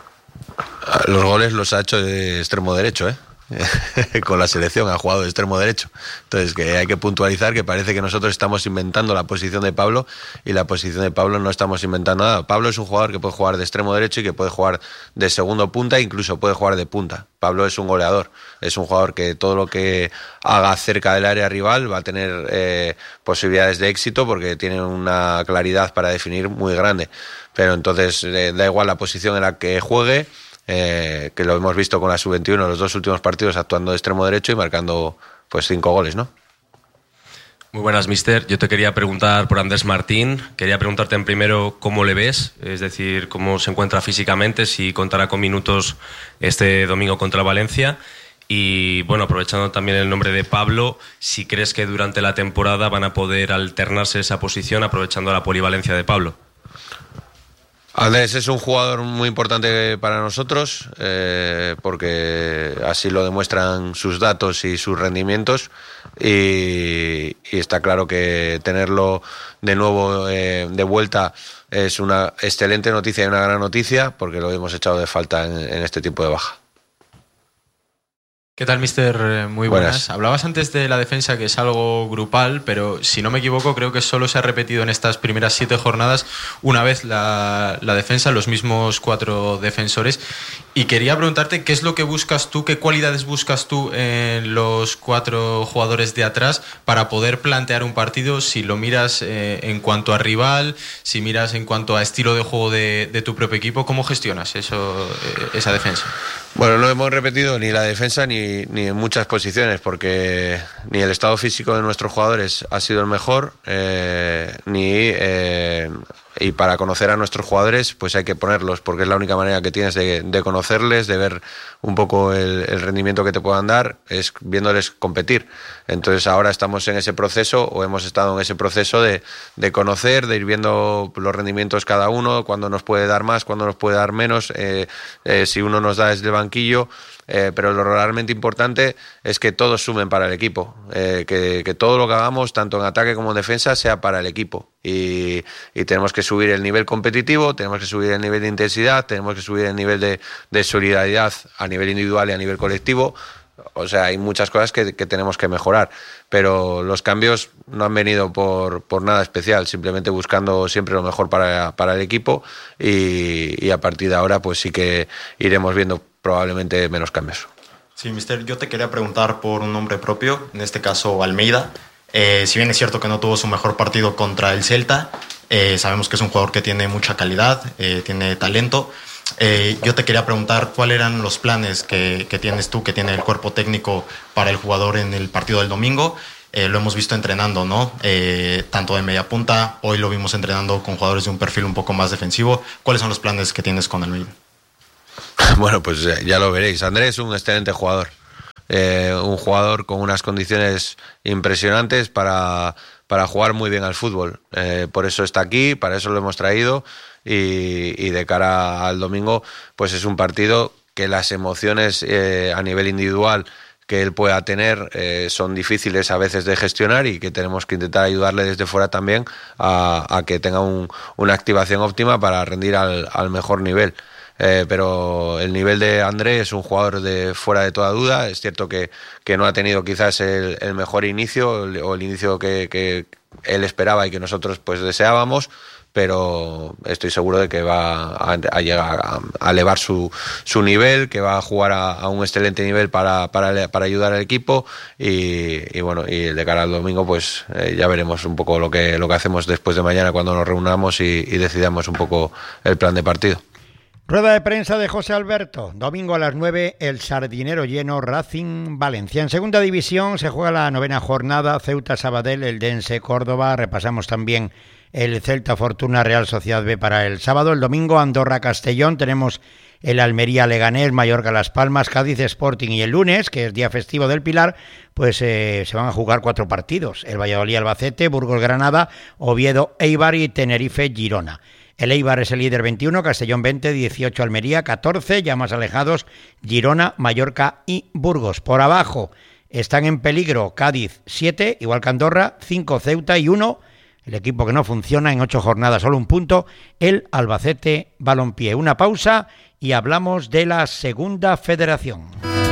Los goles los ha hecho de extremo derecho, con la selección ha jugado de extremo derecho. Entonces, que hay que puntualizar que parece que nosotros estamos inventando la posición de Pablo, y la posición de Pablo no estamos inventando nada. Pablo es un jugador que puede jugar de extremo derecho y que puede jugar de segundo punta, incluso puede jugar de punta. Pablo es un goleador, es un jugador que todo lo que haga cerca del área rival va a tener posibilidades de éxito, porque tiene una claridad para definir muy grande. Pero entonces da igual la posición en la que juegue, que lo hemos visto con la sub-21 los 2 últimos partidos actuando de extremo derecho y marcando pues 5 goles, ¿no? Muy buenas, míster. Yo te quería preguntar por Andrés Martín. Quería preguntarte en primero cómo le ves, es decir, cómo se encuentra físicamente, si contará con minutos este domingo contra Valencia. Y bueno, aprovechando también el nombre de Pablo, si crees que durante la temporada van a poder alternarse esa posición aprovechando la polivalencia de Pablo. Andrés es un jugador muy importante para nosotros, porque así lo demuestran sus datos y sus rendimientos, y está claro que tenerlo de nuevo de vuelta es una excelente noticia y una gran noticia, porque lo hemos echado de falta en este tipo de baja. ¿Qué tal, míster? Muy buenas. Hablabas antes de la defensa, que es algo grupal, pero si no me equivoco, creo que solo se ha repetido en estas primeras 7 jornadas una vez la defensa, los mismos 4 defensores. Y quería preguntarte qué es lo que buscas tú, qué cualidades buscas tú en los 4 jugadores de atrás para poder plantear un partido, si lo miras en cuanto a rival, si miras en cuanto a estilo de juego de tu propio equipo. ¿Cómo gestionas esa defensa? Bueno, no hemos repetido ni la defensa ni en muchas posiciones, porque ni el estado físico de nuestros jugadores ha sido el mejor, ni y para conocer a nuestros jugadores pues hay que ponerlos, porque es la única manera que tienes de conocerles, de ver un poco el rendimiento que te puedan dar, es viéndoles competir. Entonces ahora estamos en ese proceso, o hemos estado en ese proceso de conocer, de ir viendo los rendimientos cada uno, cuándo nos puede dar más, cuándo nos puede dar menos, si uno nos da desde el banquillo. Pero lo realmente importante es que todos sumen para el equipo, que todo lo que hagamos, tanto en ataque como en defensa, sea para el equipo, y tenemos que subir el nivel competitivo, tenemos que subir el nivel de intensidad, tenemos que subir el nivel de solidaridad a nivel individual y a nivel colectivo. O sea, hay muchas cosas que tenemos que mejorar, pero los cambios no han venido por nada especial, simplemente buscando siempre lo mejor para el equipo, y a partir de ahora pues sí que iremos viendo probablemente menos cambios. Sí, mister, yo te quería preguntar por un nombre propio, en este caso Almeida. Si bien es cierto que no tuvo su mejor partido contra el Celta, sabemos que es un jugador que tiene mucha calidad, tiene talento. Yo te quería preguntar cuáles eran los planes que tienes tú, que tiene el cuerpo técnico para el jugador en el partido del domingo. Lo hemos visto entrenando, ¿no? Tanto de media punta, hoy lo vimos entrenando con jugadores de un perfil un poco más defensivo. ¿Cuáles son los planes que tienes con Almeida? Bueno, pues ya lo veréis. Andrés es un excelente jugador, un jugador con unas condiciones impresionantes para jugar muy bien al fútbol. Por eso está aquí, para eso lo hemos traído, y de cara al domingo pues es un partido que las emociones a nivel individual que él pueda tener son difíciles a veces de gestionar, y que tenemos que intentar ayudarle desde fuera también a que tenga una activación óptima para rendir al mejor nivel. Pero el nivel de André es un jugador de fuera de toda duda. Es cierto que no ha tenido quizás el mejor inicio, o el inicio que él esperaba y que nosotros pues deseábamos, pero estoy seguro de que va a llegar a elevar su nivel, que va a jugar a un excelente nivel para ayudar al equipo, y bueno, y de cara al domingo pues ya veremos un poco lo que hacemos después de mañana, cuando nos reunamos y decidamos un poco el plan de partido. Rueda de prensa de José Alberto. Domingo a las 9, el Sardinero lleno, Racing Valencia. En segunda división se juega la 9ª jornada, Ceuta Sabadell, Eldense Córdoba. Repasamos también el Celta Fortuna Real Sociedad B para el sábado. El domingo Andorra Castellón, tenemos el Almería Leganés, Mallorca Las Palmas, Cádiz Sporting, y el lunes, que es día festivo del Pilar, pues se van a jugar 4 partidos. El Valladolid Albacete, Burgos Granada, Oviedo Eibar y Tenerife Girona. El Eibar es el líder 21, Castellón 20, 18 Almería, 14, ya más alejados, Girona, Mallorca y Burgos. Por abajo están en peligro Cádiz 7, igual que Andorra, 5 Ceuta y 1, el equipo que no funciona en 8 jornadas, solo un punto, el Albacete Balompié. Una pausa y hablamos de la Segunda Federación.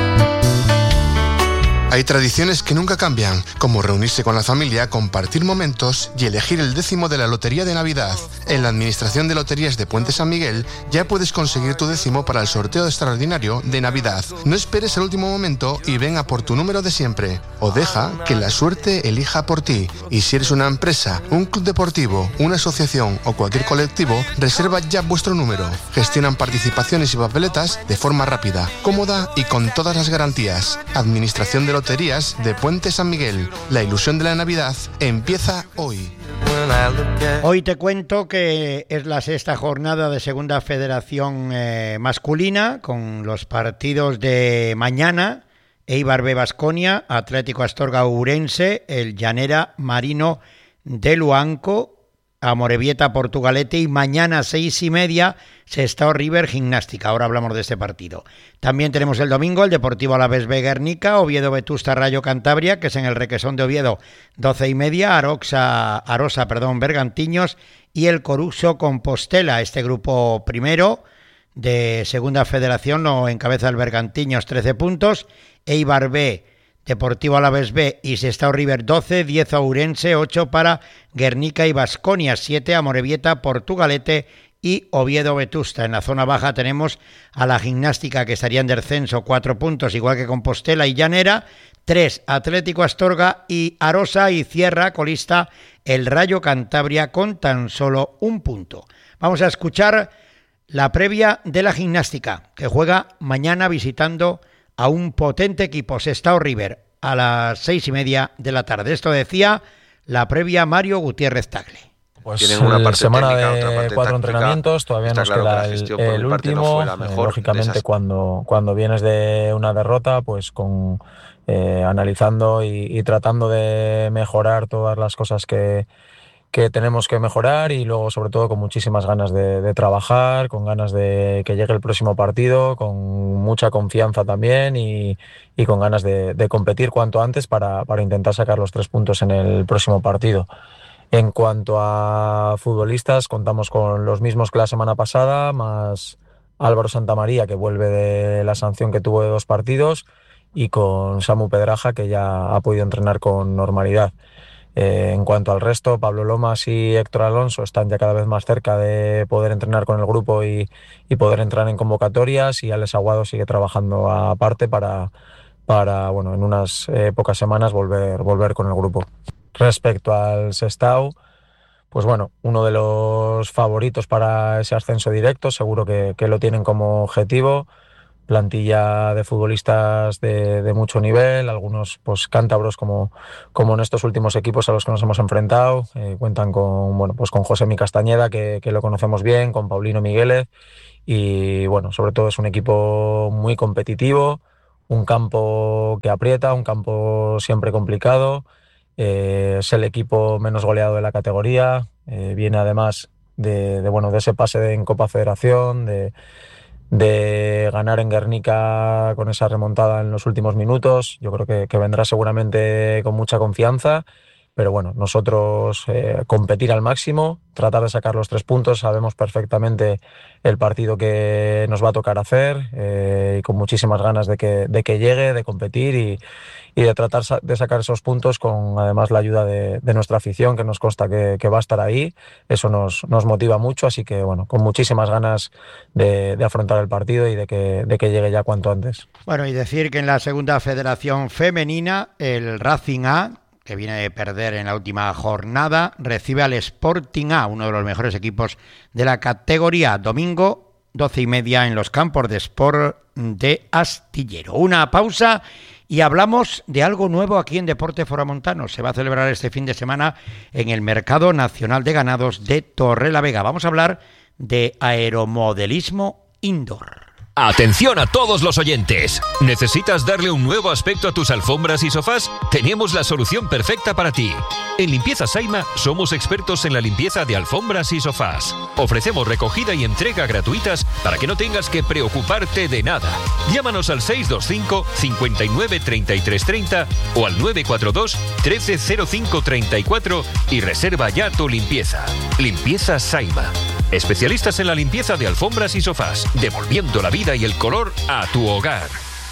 Hay tradiciones que nunca cambian, como reunirse con la familia, compartir momentos y elegir el 10º de la Lotería de Navidad. En la Administración de Loterías de Puente San Miguel ya puedes conseguir tu 10º para el sorteo extraordinario de Navidad. No esperes el último momento y ven a por tu número de siempre, o deja que la suerte elija por ti. Y si eres una empresa, un club deportivo, una asociación o cualquier colectivo, reserva ya vuestro número. Gestionan participaciones y papeletas de forma rápida, cómoda y con todas las garantías. Administración de Loterías de Puente San Miguel. La ilusión de la Navidad empieza hoy. Hoy te cuento que es la 6ª jornada de Segunda Federación masculina, con los partidos de mañana: Eibar B Baskonia, Atlético Astorga Ourense, el Llanera Marino de Luanco, Amorebieta Portugalete, y mañana 6:30 Sestao River Gimnástica. Ahora hablamos de este partido. También tenemos el domingo el Deportivo Alavés B Guernica, Oviedo Vetusta Rayo Cantabria, que es en el Requesón de Oviedo, 12:30, Arosa Bergantiños y el Coruso Compostela. Este grupo primero de Segunda Federación lo encabeza el Bergantiños, 13 puntos, Eibar B, Deportivo Alavés B y Sestao River 12, 10 Ourense, 8 para Guernica y Baskonia, 7 Amorebieta, Portugalete y Oviedo Vetusta. En la zona baja tenemos a la Gimnástica, que estaría en descenso, 4 puntos, igual que Compostela y Llanera, 3 Atlético Astorga y Arosa, y cierra colista el Rayo Cantabria con tan solo 1 punto. Vamos a escuchar la previa de la Gimnástica, que juega mañana visitando a un potente equipo, Sestao River, a las 6:30 de la tarde. Esto decía la previa Mario Gutiérrez Tagle. Pues tienen una parte semana técnica, de otra parte 4 táctica. entrenamientos, todavía Está nos claro que queda la gestión por el mi parte último. no fue la mejor. Lógicamente, cuando vienes de una derrota, pues con analizando y tratando de mejorar todas las cosas que tenemos que mejorar, y luego sobre todo con muchísimas ganas de trabajar, con ganas de que llegue el próximo partido, con mucha confianza también y con ganas de competir cuanto antes para intentar sacar los 3 puntos en el próximo partido. En cuanto a futbolistas, contamos con los mismos que la semana pasada, más Álvaro Santamaría, que vuelve de la sanción que tuvo de 2 partidos, y con Samu Pedraja, que ya ha podido entrenar con normalidad. En cuanto al resto, Pablo Lomas y Héctor Alonso están ya cada vez más cerca de poder entrenar con el grupo y poder entrar en convocatorias, y Alex Aguado sigue trabajando aparte para bueno, en unas pocas semanas volver con el grupo. Respecto al Sestao, pues bueno, uno de los favoritos para ese ascenso directo, seguro que lo tienen como objetivo. Plantilla de futbolistas de mucho nivel, algunos pues cántabros como en estos últimos equipos a los que nos hemos enfrentado. Cuentan con Josemi Castañeda, que lo conocemos bien, con Paulino Migueles, y bueno, sobre todo es un equipo muy competitivo, un campo que aprieta, un campo siempre complicado. Es el equipo menos goleado de la categoría, viene además de ese pase en Copa Federación, de ganar en Guernica con esa remontada en los últimos minutos. Yo creo que vendrá seguramente con mucha confianza, pero bueno, nosotros competir al máximo, tratar de sacar los 3 puntos. Sabemos perfectamente el partido que nos va a tocar hacer, y con muchísimas ganas de que llegue, de competir y de tratar de sacar esos puntos, con además la ayuda de nuestra afición, que nos consta que va a estar ahí. Eso nos motiva mucho, así que bueno, con muchísimas ganas de afrontar el partido y de que llegue ya cuanto antes. Bueno, y decir que en la segunda federación femenina, el Racing A, que viene de perder en la última jornada, recibe al Sporting A, uno de los mejores equipos de la categoría. Domingo, 12:30 en los campos de Sport de Astillero. Una pausa y hablamos de algo nuevo aquí en Deporte Foramontano. Se va a celebrar este fin de semana en el Mercado Nacional de Ganados de Torrelavega. Vamos a hablar de aeromodelismo indoor. Atención a todos los oyentes. ¿Necesitas darle un nuevo aspecto a tus alfombras y sofás? Tenemos la solución perfecta para ti. En Limpieza Saima somos expertos en la limpieza de alfombras y sofás. Ofrecemos recogida y entrega gratuitas para que no tengas que preocuparte de nada. Llámanos al 625 59 33 30 o al 942 13 05 34 y reserva ya tu limpieza. Limpieza Saima. Especialistas en la limpieza de alfombras y sofás, devolviendo la vida y el color a tu hogar.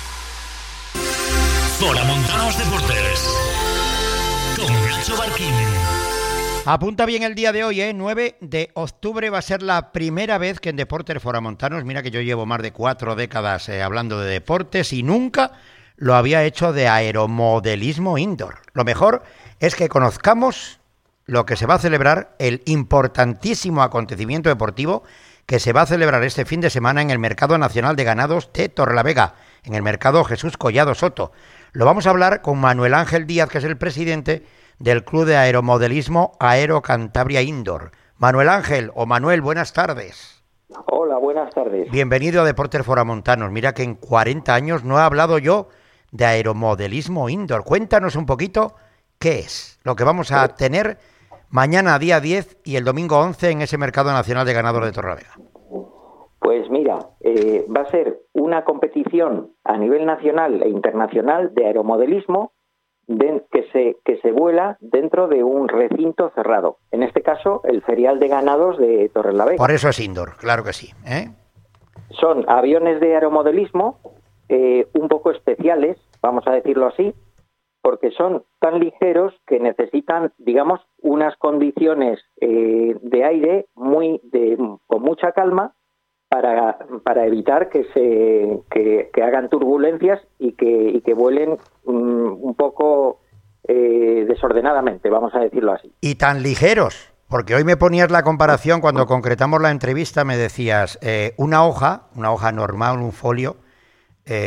Foramontanos Deportes con Nacho Barquín. Apunta bien el día de hoy, 9 de octubre va a ser la primera vez que en Deportes Foramontanos, mira que yo llevo más de 4 décadas hablando de deportes y nunca lo había hecho de aeromodelismo indoor. Lo mejor es que conozcamos lo que se va a celebrar, el importantísimo acontecimiento deportivo que se va a celebrar este fin de semana en el Mercado Nacional de Ganados de Torrelavega, en el Mercado Jesús Collado Soto. Lo vamos a hablar con Manuel Ángel Díaz, que es el presidente del Club de Aeromodelismo Aero Cantabria Indoor. Manuel Ángel, o Manuel, buenas tardes. Hola, buenas tardes. Bienvenido a Deportes Foramontanos. Mira que en 40 años no he hablado yo de aeromodelismo indoor. Cuéntanos un poquito qué es lo que vamos a tener mañana día 10 y el domingo 11 en ese Mercado Nacional de Ganados de Torrelavega. Pues mira, va a ser una competición a nivel nacional e internacional de aeromodelismo que se vuela dentro de un recinto cerrado. En este caso, el Ferial de Ganados de Torrelavega. Por eso es indoor, claro que sí. Son aviones de aeromodelismo un poco especiales, vamos a decirlo así, porque son tan ligeros que necesitan, digamos, unas condiciones de aire con mucha calma para evitar que hagan turbulencias y que vuelen un poco desordenadamente, vamos a decirlo así. Y tan ligeros, porque hoy me ponías la comparación cuando concretamos la entrevista, me decías, una hoja normal, un folio,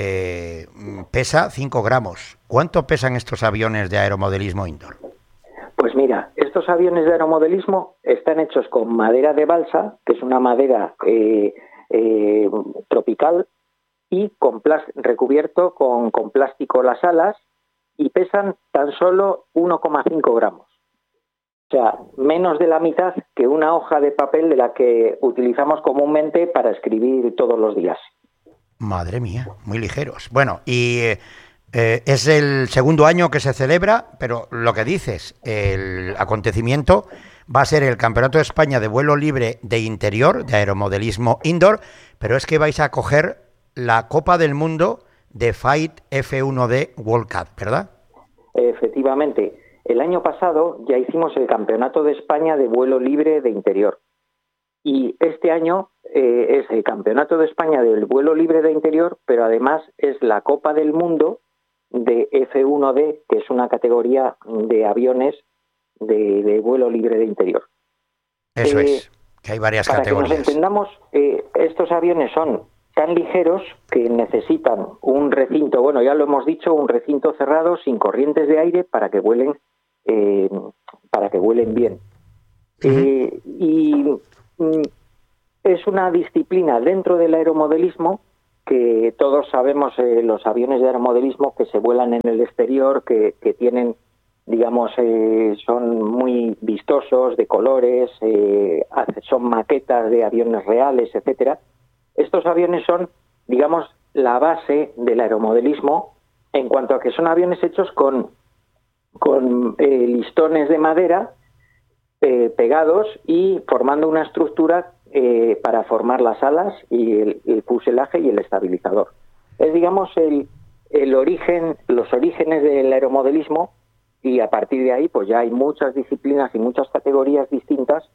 pesa 5 gramos. ¿Cuánto pesan estos aviones de aeromodelismo indoor? Pues mira, estos aviones de aeromodelismo están hechos con madera de balsa, que es una madera tropical, y recubierto con plástico las alas, y pesan tan solo 1,5 gramos. O sea, menos de la mitad que una hoja de papel de la que utilizamos comúnmente para escribir todos los días. Madre mía, muy ligeros. Bueno, y es el segundo año que se celebra, pero lo que dices, el acontecimiento va a ser el Campeonato de España de vuelo libre de interior, de aeromodelismo indoor, pero es que vais a coger la Copa del Mundo de Fight F1D World Cup, ¿verdad? Efectivamente. El año pasado ya hicimos el Campeonato de España de vuelo libre de interior. Y este año es el Campeonato de España del vuelo libre de interior, pero además es la Copa del Mundo de F1D, que es una categoría de aviones de vuelo libre de interior. Eso es, que hay varias categorías. Para que nos entendamos, estos aviones son tan ligeros que necesitan un recinto, bueno, ya lo hemos dicho, un recinto cerrado sin corrientes de aire para que vuelen bien. Y es una disciplina dentro del aeromodelismo que todos sabemos, los aviones de aeromodelismo que se vuelan en el exterior, que tienen, digamos, son muy vistosos, de colores, son maquetas de aviones reales, etcétera. Estos aviones son, digamos, la base del aeromodelismo en cuanto a que son aviones hechos con listones de madera pegados y formando una estructura para formar las alas y el fuselaje y el estabilizador. Es, digamos, los orígenes del aeromodelismo, y a partir de ahí pues ya hay muchas disciplinas y muchas categorías distintas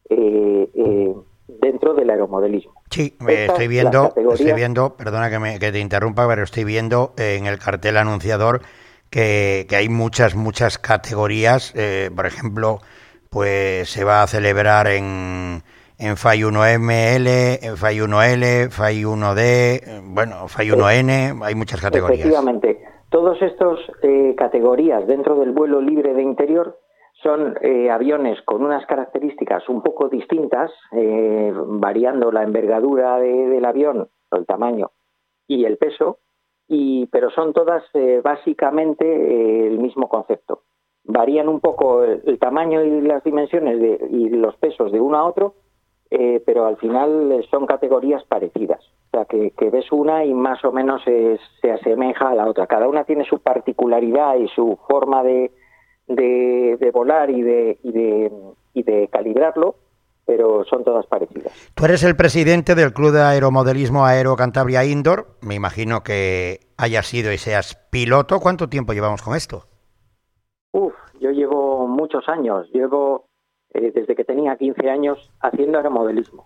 dentro del aeromodelismo. Sí, estoy viendo, perdona que te interrumpa, pero estoy viendo en el cartel anunciador que hay muchas categorías. Por ejemplo, pues se va a celebrar en FAI 1ML, en FAI 1L, FAI 1D, bueno, FAI 1N, hay muchas categorías. Efectivamente, todas estas categorías dentro del vuelo libre de interior son aviones con unas características un poco distintas, variando la envergadura del avión, el tamaño y el peso, pero son todas básicamente el mismo concepto. Varían un poco el tamaño y las dimensiones y los pesos de uno a otro, pero al final son categorías parecidas. O sea, que ves una y más o menos se asemeja a la otra. Cada una tiene su particularidad y su forma de volar y de calibrarlo, pero son todas parecidas. Tú eres el presidente del Club de Aeromodelismo Aero Cantabria Indoor. Me imagino que hayas sido y seas piloto. ¿Cuánto tiempo llevamos con esto? Yo llevo muchos años. Llevo desde que tenía 15 años haciendo aeromodelismo.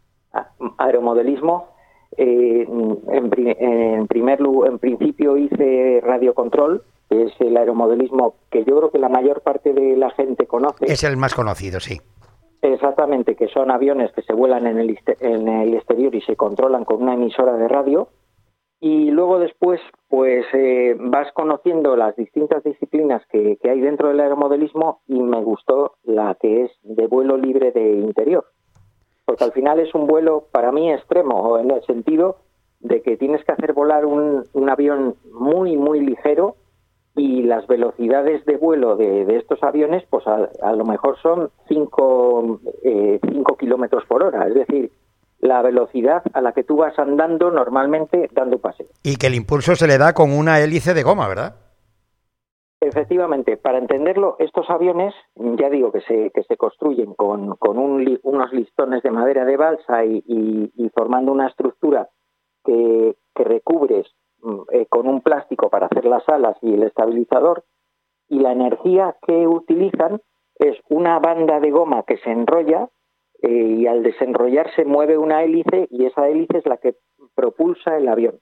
En principio hice radiocontrol, que es el aeromodelismo que yo creo que la mayor parte de la gente conoce. Es el más conocido, sí. Exactamente, que son aviones que se vuelan en el exterior y se controlan con una emisora de radio. Y luego después, pues vas conociendo las distintas disciplinas que hay dentro del aeromodelismo, y me gustó la que es de vuelo libre de interior. Porque al final es un vuelo para mí extremo, en el sentido de que tienes que hacer volar un avión muy, muy ligero, y las velocidades de vuelo de estos aviones pues a lo mejor son 5 kilómetros por hora, es decir, la velocidad a la que tú vas andando normalmente dando paseo. Y que el impulso se le da con una hélice de goma, ¿verdad? Efectivamente, para entenderlo, estos aviones, ya digo que se construyen con unos listones de madera de balsa y formando una estructura que recubres con un plástico para hacer las alas y el estabilizador, y la energía que utilizan es una banda de goma que se enrolla y al desenrollarse mueve una hélice, y esa hélice es la que propulsa el avión.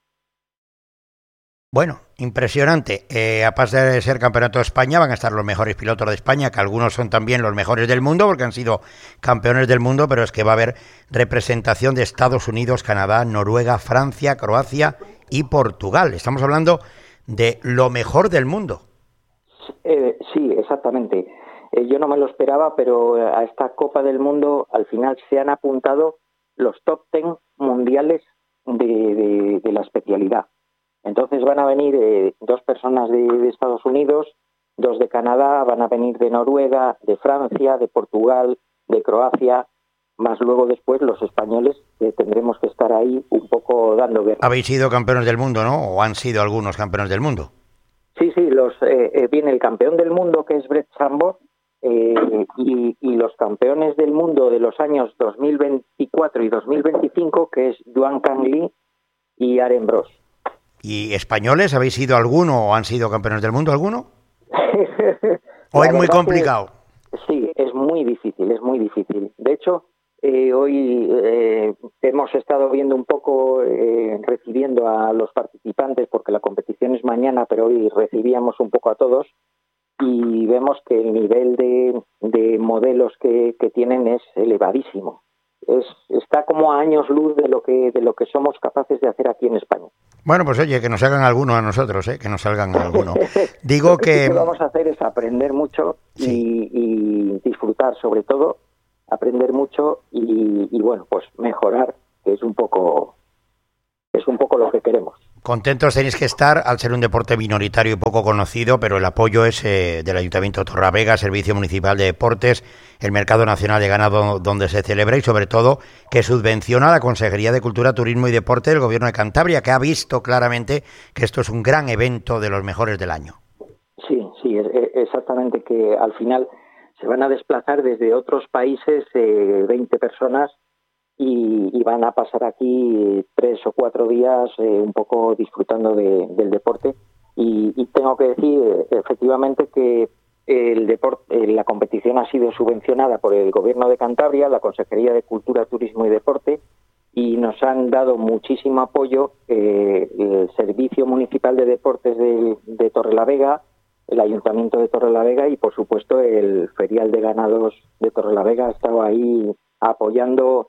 Bueno, impresionante. Aparte de ser campeonato de España, van a estar los mejores pilotos de España, que algunos son también los mejores del mundo, porque han sido campeones del mundo, pero es que va a haber representación de Estados Unidos, Canadá, Noruega, Francia, Croacia y Portugal. Estamos hablando de lo mejor del mundo. Sí, exactamente. yo no me lo esperaba, pero a esta Copa del Mundo al final se han apuntado los top 10 mundiales de la especialidad. Entonces van a venir 2 personas de Estados Unidos, 2 de Canadá, van a venir de Noruega, de Francia, de Portugal, de Croacia, más luego después los españoles, que tendremos que estar ahí un poco dando guerra. Habéis sido campeones del mundo, ¿no? ¿O han sido algunos campeones del mundo? Sí, viene el campeón del mundo, que es Brett Sambor, y los campeones del mundo de los años 2024 y 2025, que es Duan Kang Lee y Aren Bros. ¿Y españoles? ¿Habéis sido alguno o han sido campeones del mundo alguno? ¿O es muy complicado? Sí, es muy difícil, es muy difícil. De hecho, hoy hemos estado viendo un poco, recibiendo a los participantes, porque la competición es mañana, pero hoy recibíamos un poco a todos, y vemos que el nivel de modelos que tienen es elevadísimo. Está como a años luz de lo que somos capaces de hacer aquí en España. Bueno, pues oye, que nos hagan alguno a nosotros, que nos salgan alguno. Digo que... Lo que vamos a hacer es aprender mucho y disfrutar, sobre todo, aprender mucho y bueno, pues mejorar, que es un poco lo que queremos. Contentos tenéis que estar, al ser un deporte minoritario y poco conocido, pero el apoyo es del Ayuntamiento de Torrelavega, Servicio Municipal de Deportes, el Mercado Nacional de Ganado donde se celebra y sobre todo que subvenciona la Consejería de Cultura, Turismo y Deporte del Gobierno de Cantabria, que ha visto claramente que esto es un gran evento de los mejores del año. Sí, exactamente, que al final se van a desplazar desde otros países 20 personas y van a pasar aquí 3 o 4 días un poco disfrutando del deporte y tengo que decir efectivamente que el deporte, la competición ha sido subvencionada por el Gobierno de Cantabria, la Consejería de Cultura, Turismo y Deporte, y nos han dado muchísimo apoyo el Servicio Municipal de Deportes de Torrelavega, el Ayuntamiento de Torrelavega y por supuesto el Ferial de Ganados de Torrelavega ha estado ahí apoyando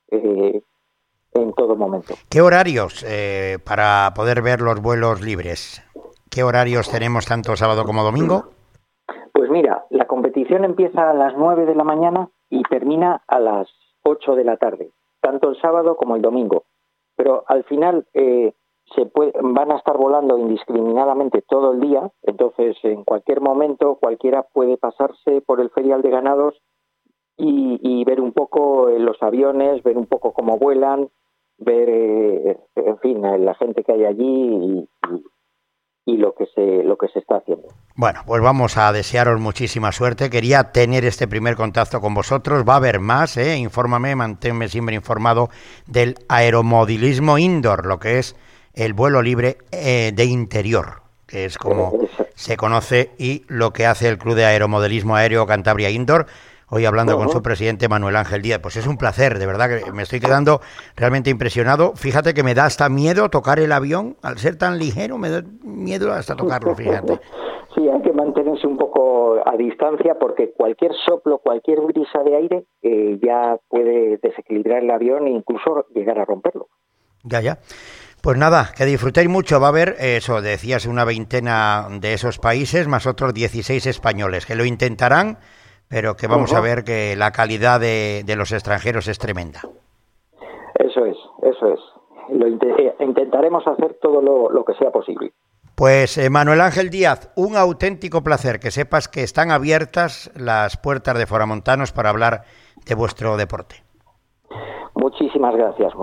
en todo momento. ¿Qué horarios para poder ver los vuelos libres? ¿Qué horarios tenemos tanto sábado como domingo? Pues mira, la competición empieza a las 9 de la mañana y termina a las 8 de la tarde, tanto el sábado como el domingo. Pero al final van a estar volando indiscriminadamente todo el día, entonces en cualquier momento cualquiera puede pasarse por el Ferial de Ganados y ver un poco los aviones, ver un poco cómo vuelan, ver, en fin, la gente que hay allí y lo que se está haciendo. Bueno, pues vamos a desearos muchísima suerte. Quería tener este primer contacto con vosotros. Va a haber más, infórmame, manténme siempre informado del aeromodelismo indoor, lo que es el vuelo libre de interior, que es como se conoce, y lo que hace el Club de Aeromodelismo Aéreo Cantabria Indoor. Hoy hablando con su presidente Manuel Ángel Díaz. Pues es un placer, de verdad que me estoy quedando realmente impresionado. Fíjate que me da hasta miedo tocar el avión, al ser tan ligero me da miedo hasta tocarlo, fíjate. Sí, hay que mantenerse un poco a distancia porque cualquier soplo, cualquier brisa de aire ya puede desequilibrar el avión e incluso llegar a romperlo. Ya. Pues nada, que disfrutéis mucho. Va a haber, eso, decías, una veintena de esos países, más otros 16 españoles, que lo intentarán, pero que vamos a ver que la calidad de los extranjeros es tremenda. Eso es. Intentaremos hacer todo lo que sea posible. Pues Manuel Ángel Díaz, un auténtico placer. Que sepas que están abiertas las puertas de Foramontanos para hablar de vuestro deporte. Muchísimas gracias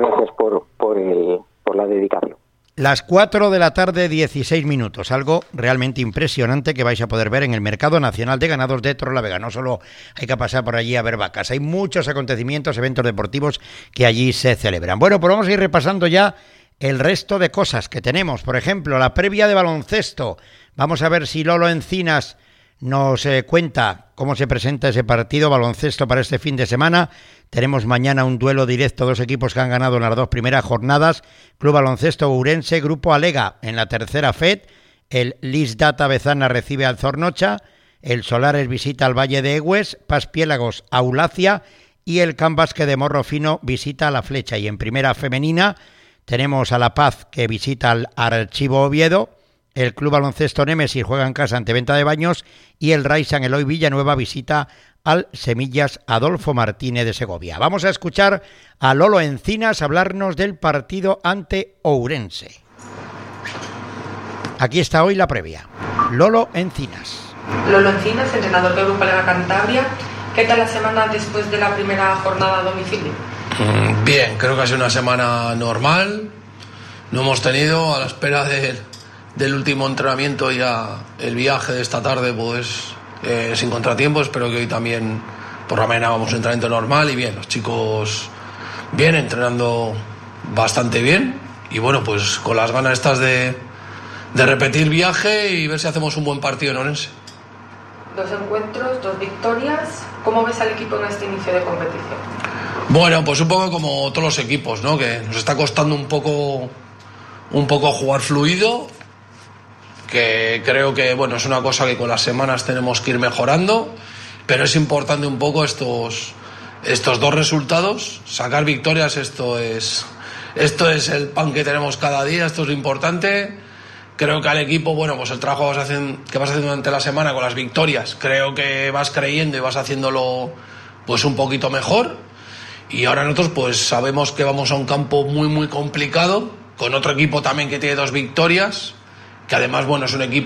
por la dedicación. Las 4 de la tarde, 16 minutos, algo realmente impresionante que vais a poder ver en el Mercado Nacional de Ganados de Torrelavega. No solo hay que pasar por allí a ver vacas, hay muchos acontecimientos, eventos deportivos que allí se celebran. Bueno, pues vamos a ir repasando ya el resto de cosas que tenemos. Por ejemplo, la previa de baloncesto. Vamos a ver si Lolo Encinas nos cuenta cómo se presenta ese partido baloncesto para este fin de semana. Tenemos mañana un duelo directo, 2 equipos que han ganado en las 2 primeras jornadas. Club Baloncesto Ourense, Grupo Alega en la tercera FED. El Lisdata Bezana recibe al Zornocha. El Solares visita al Valle de Egues. Paspiélagos a Ulacia. Y el Can Basque de Morro Fino visita a La Flecha. Y en primera femenina tenemos a La Paz que visita al Archivo Oviedo. El Club Baloncesto Némesis juega en casa ante Venta de Baños y el Rai San Eloy Villanueva visita al Semillas Adolfo Martínez de Segovia. Vamos a escuchar a Lolo Encinas hablarnos del partido ante Ourense. Aquí está hoy la previa. Lolo Encinas. Lolo Encinas, entrenador del Grupo Lega Cantabria. ¿Qué tal la semana después de la primera jornada a domicilio? Bien, creo que ha sido una semana normal. No hemos tenido, a la espera del último entrenamiento y el viaje de esta tarde, pues sin contratiempos. Espero que hoy también por la mañana vamos a un entrenamiento normal y bien. Los chicos bien, entrenando bastante bien y bueno, pues con las ganas estas de repetir viaje y ver si hacemos un buen partido en Orense. 2 encuentros, 2 victorias. ¿Cómo ves al equipo en este inicio de competición? Bueno, pues un poco como todos los equipos, ¿no? Que nos está costando un poco jugar fluido, que creo que bueno, es una cosa que con las semanas tenemos que ir mejorando, pero es importante un poco estos 2 resultados, sacar victorias. Esto es el pan que tenemos cada día, esto es lo importante. Creo que al equipo, bueno, pues el trabajo que vas haciendo durante la semana con las victorias, creo que vas creyendo y vas haciéndolo pues un poquito mejor. Y ahora nosotros pues sabemos que vamos a un campo muy muy complicado, con otro equipo también que tiene 2 victorias, que además bueno, es un equipo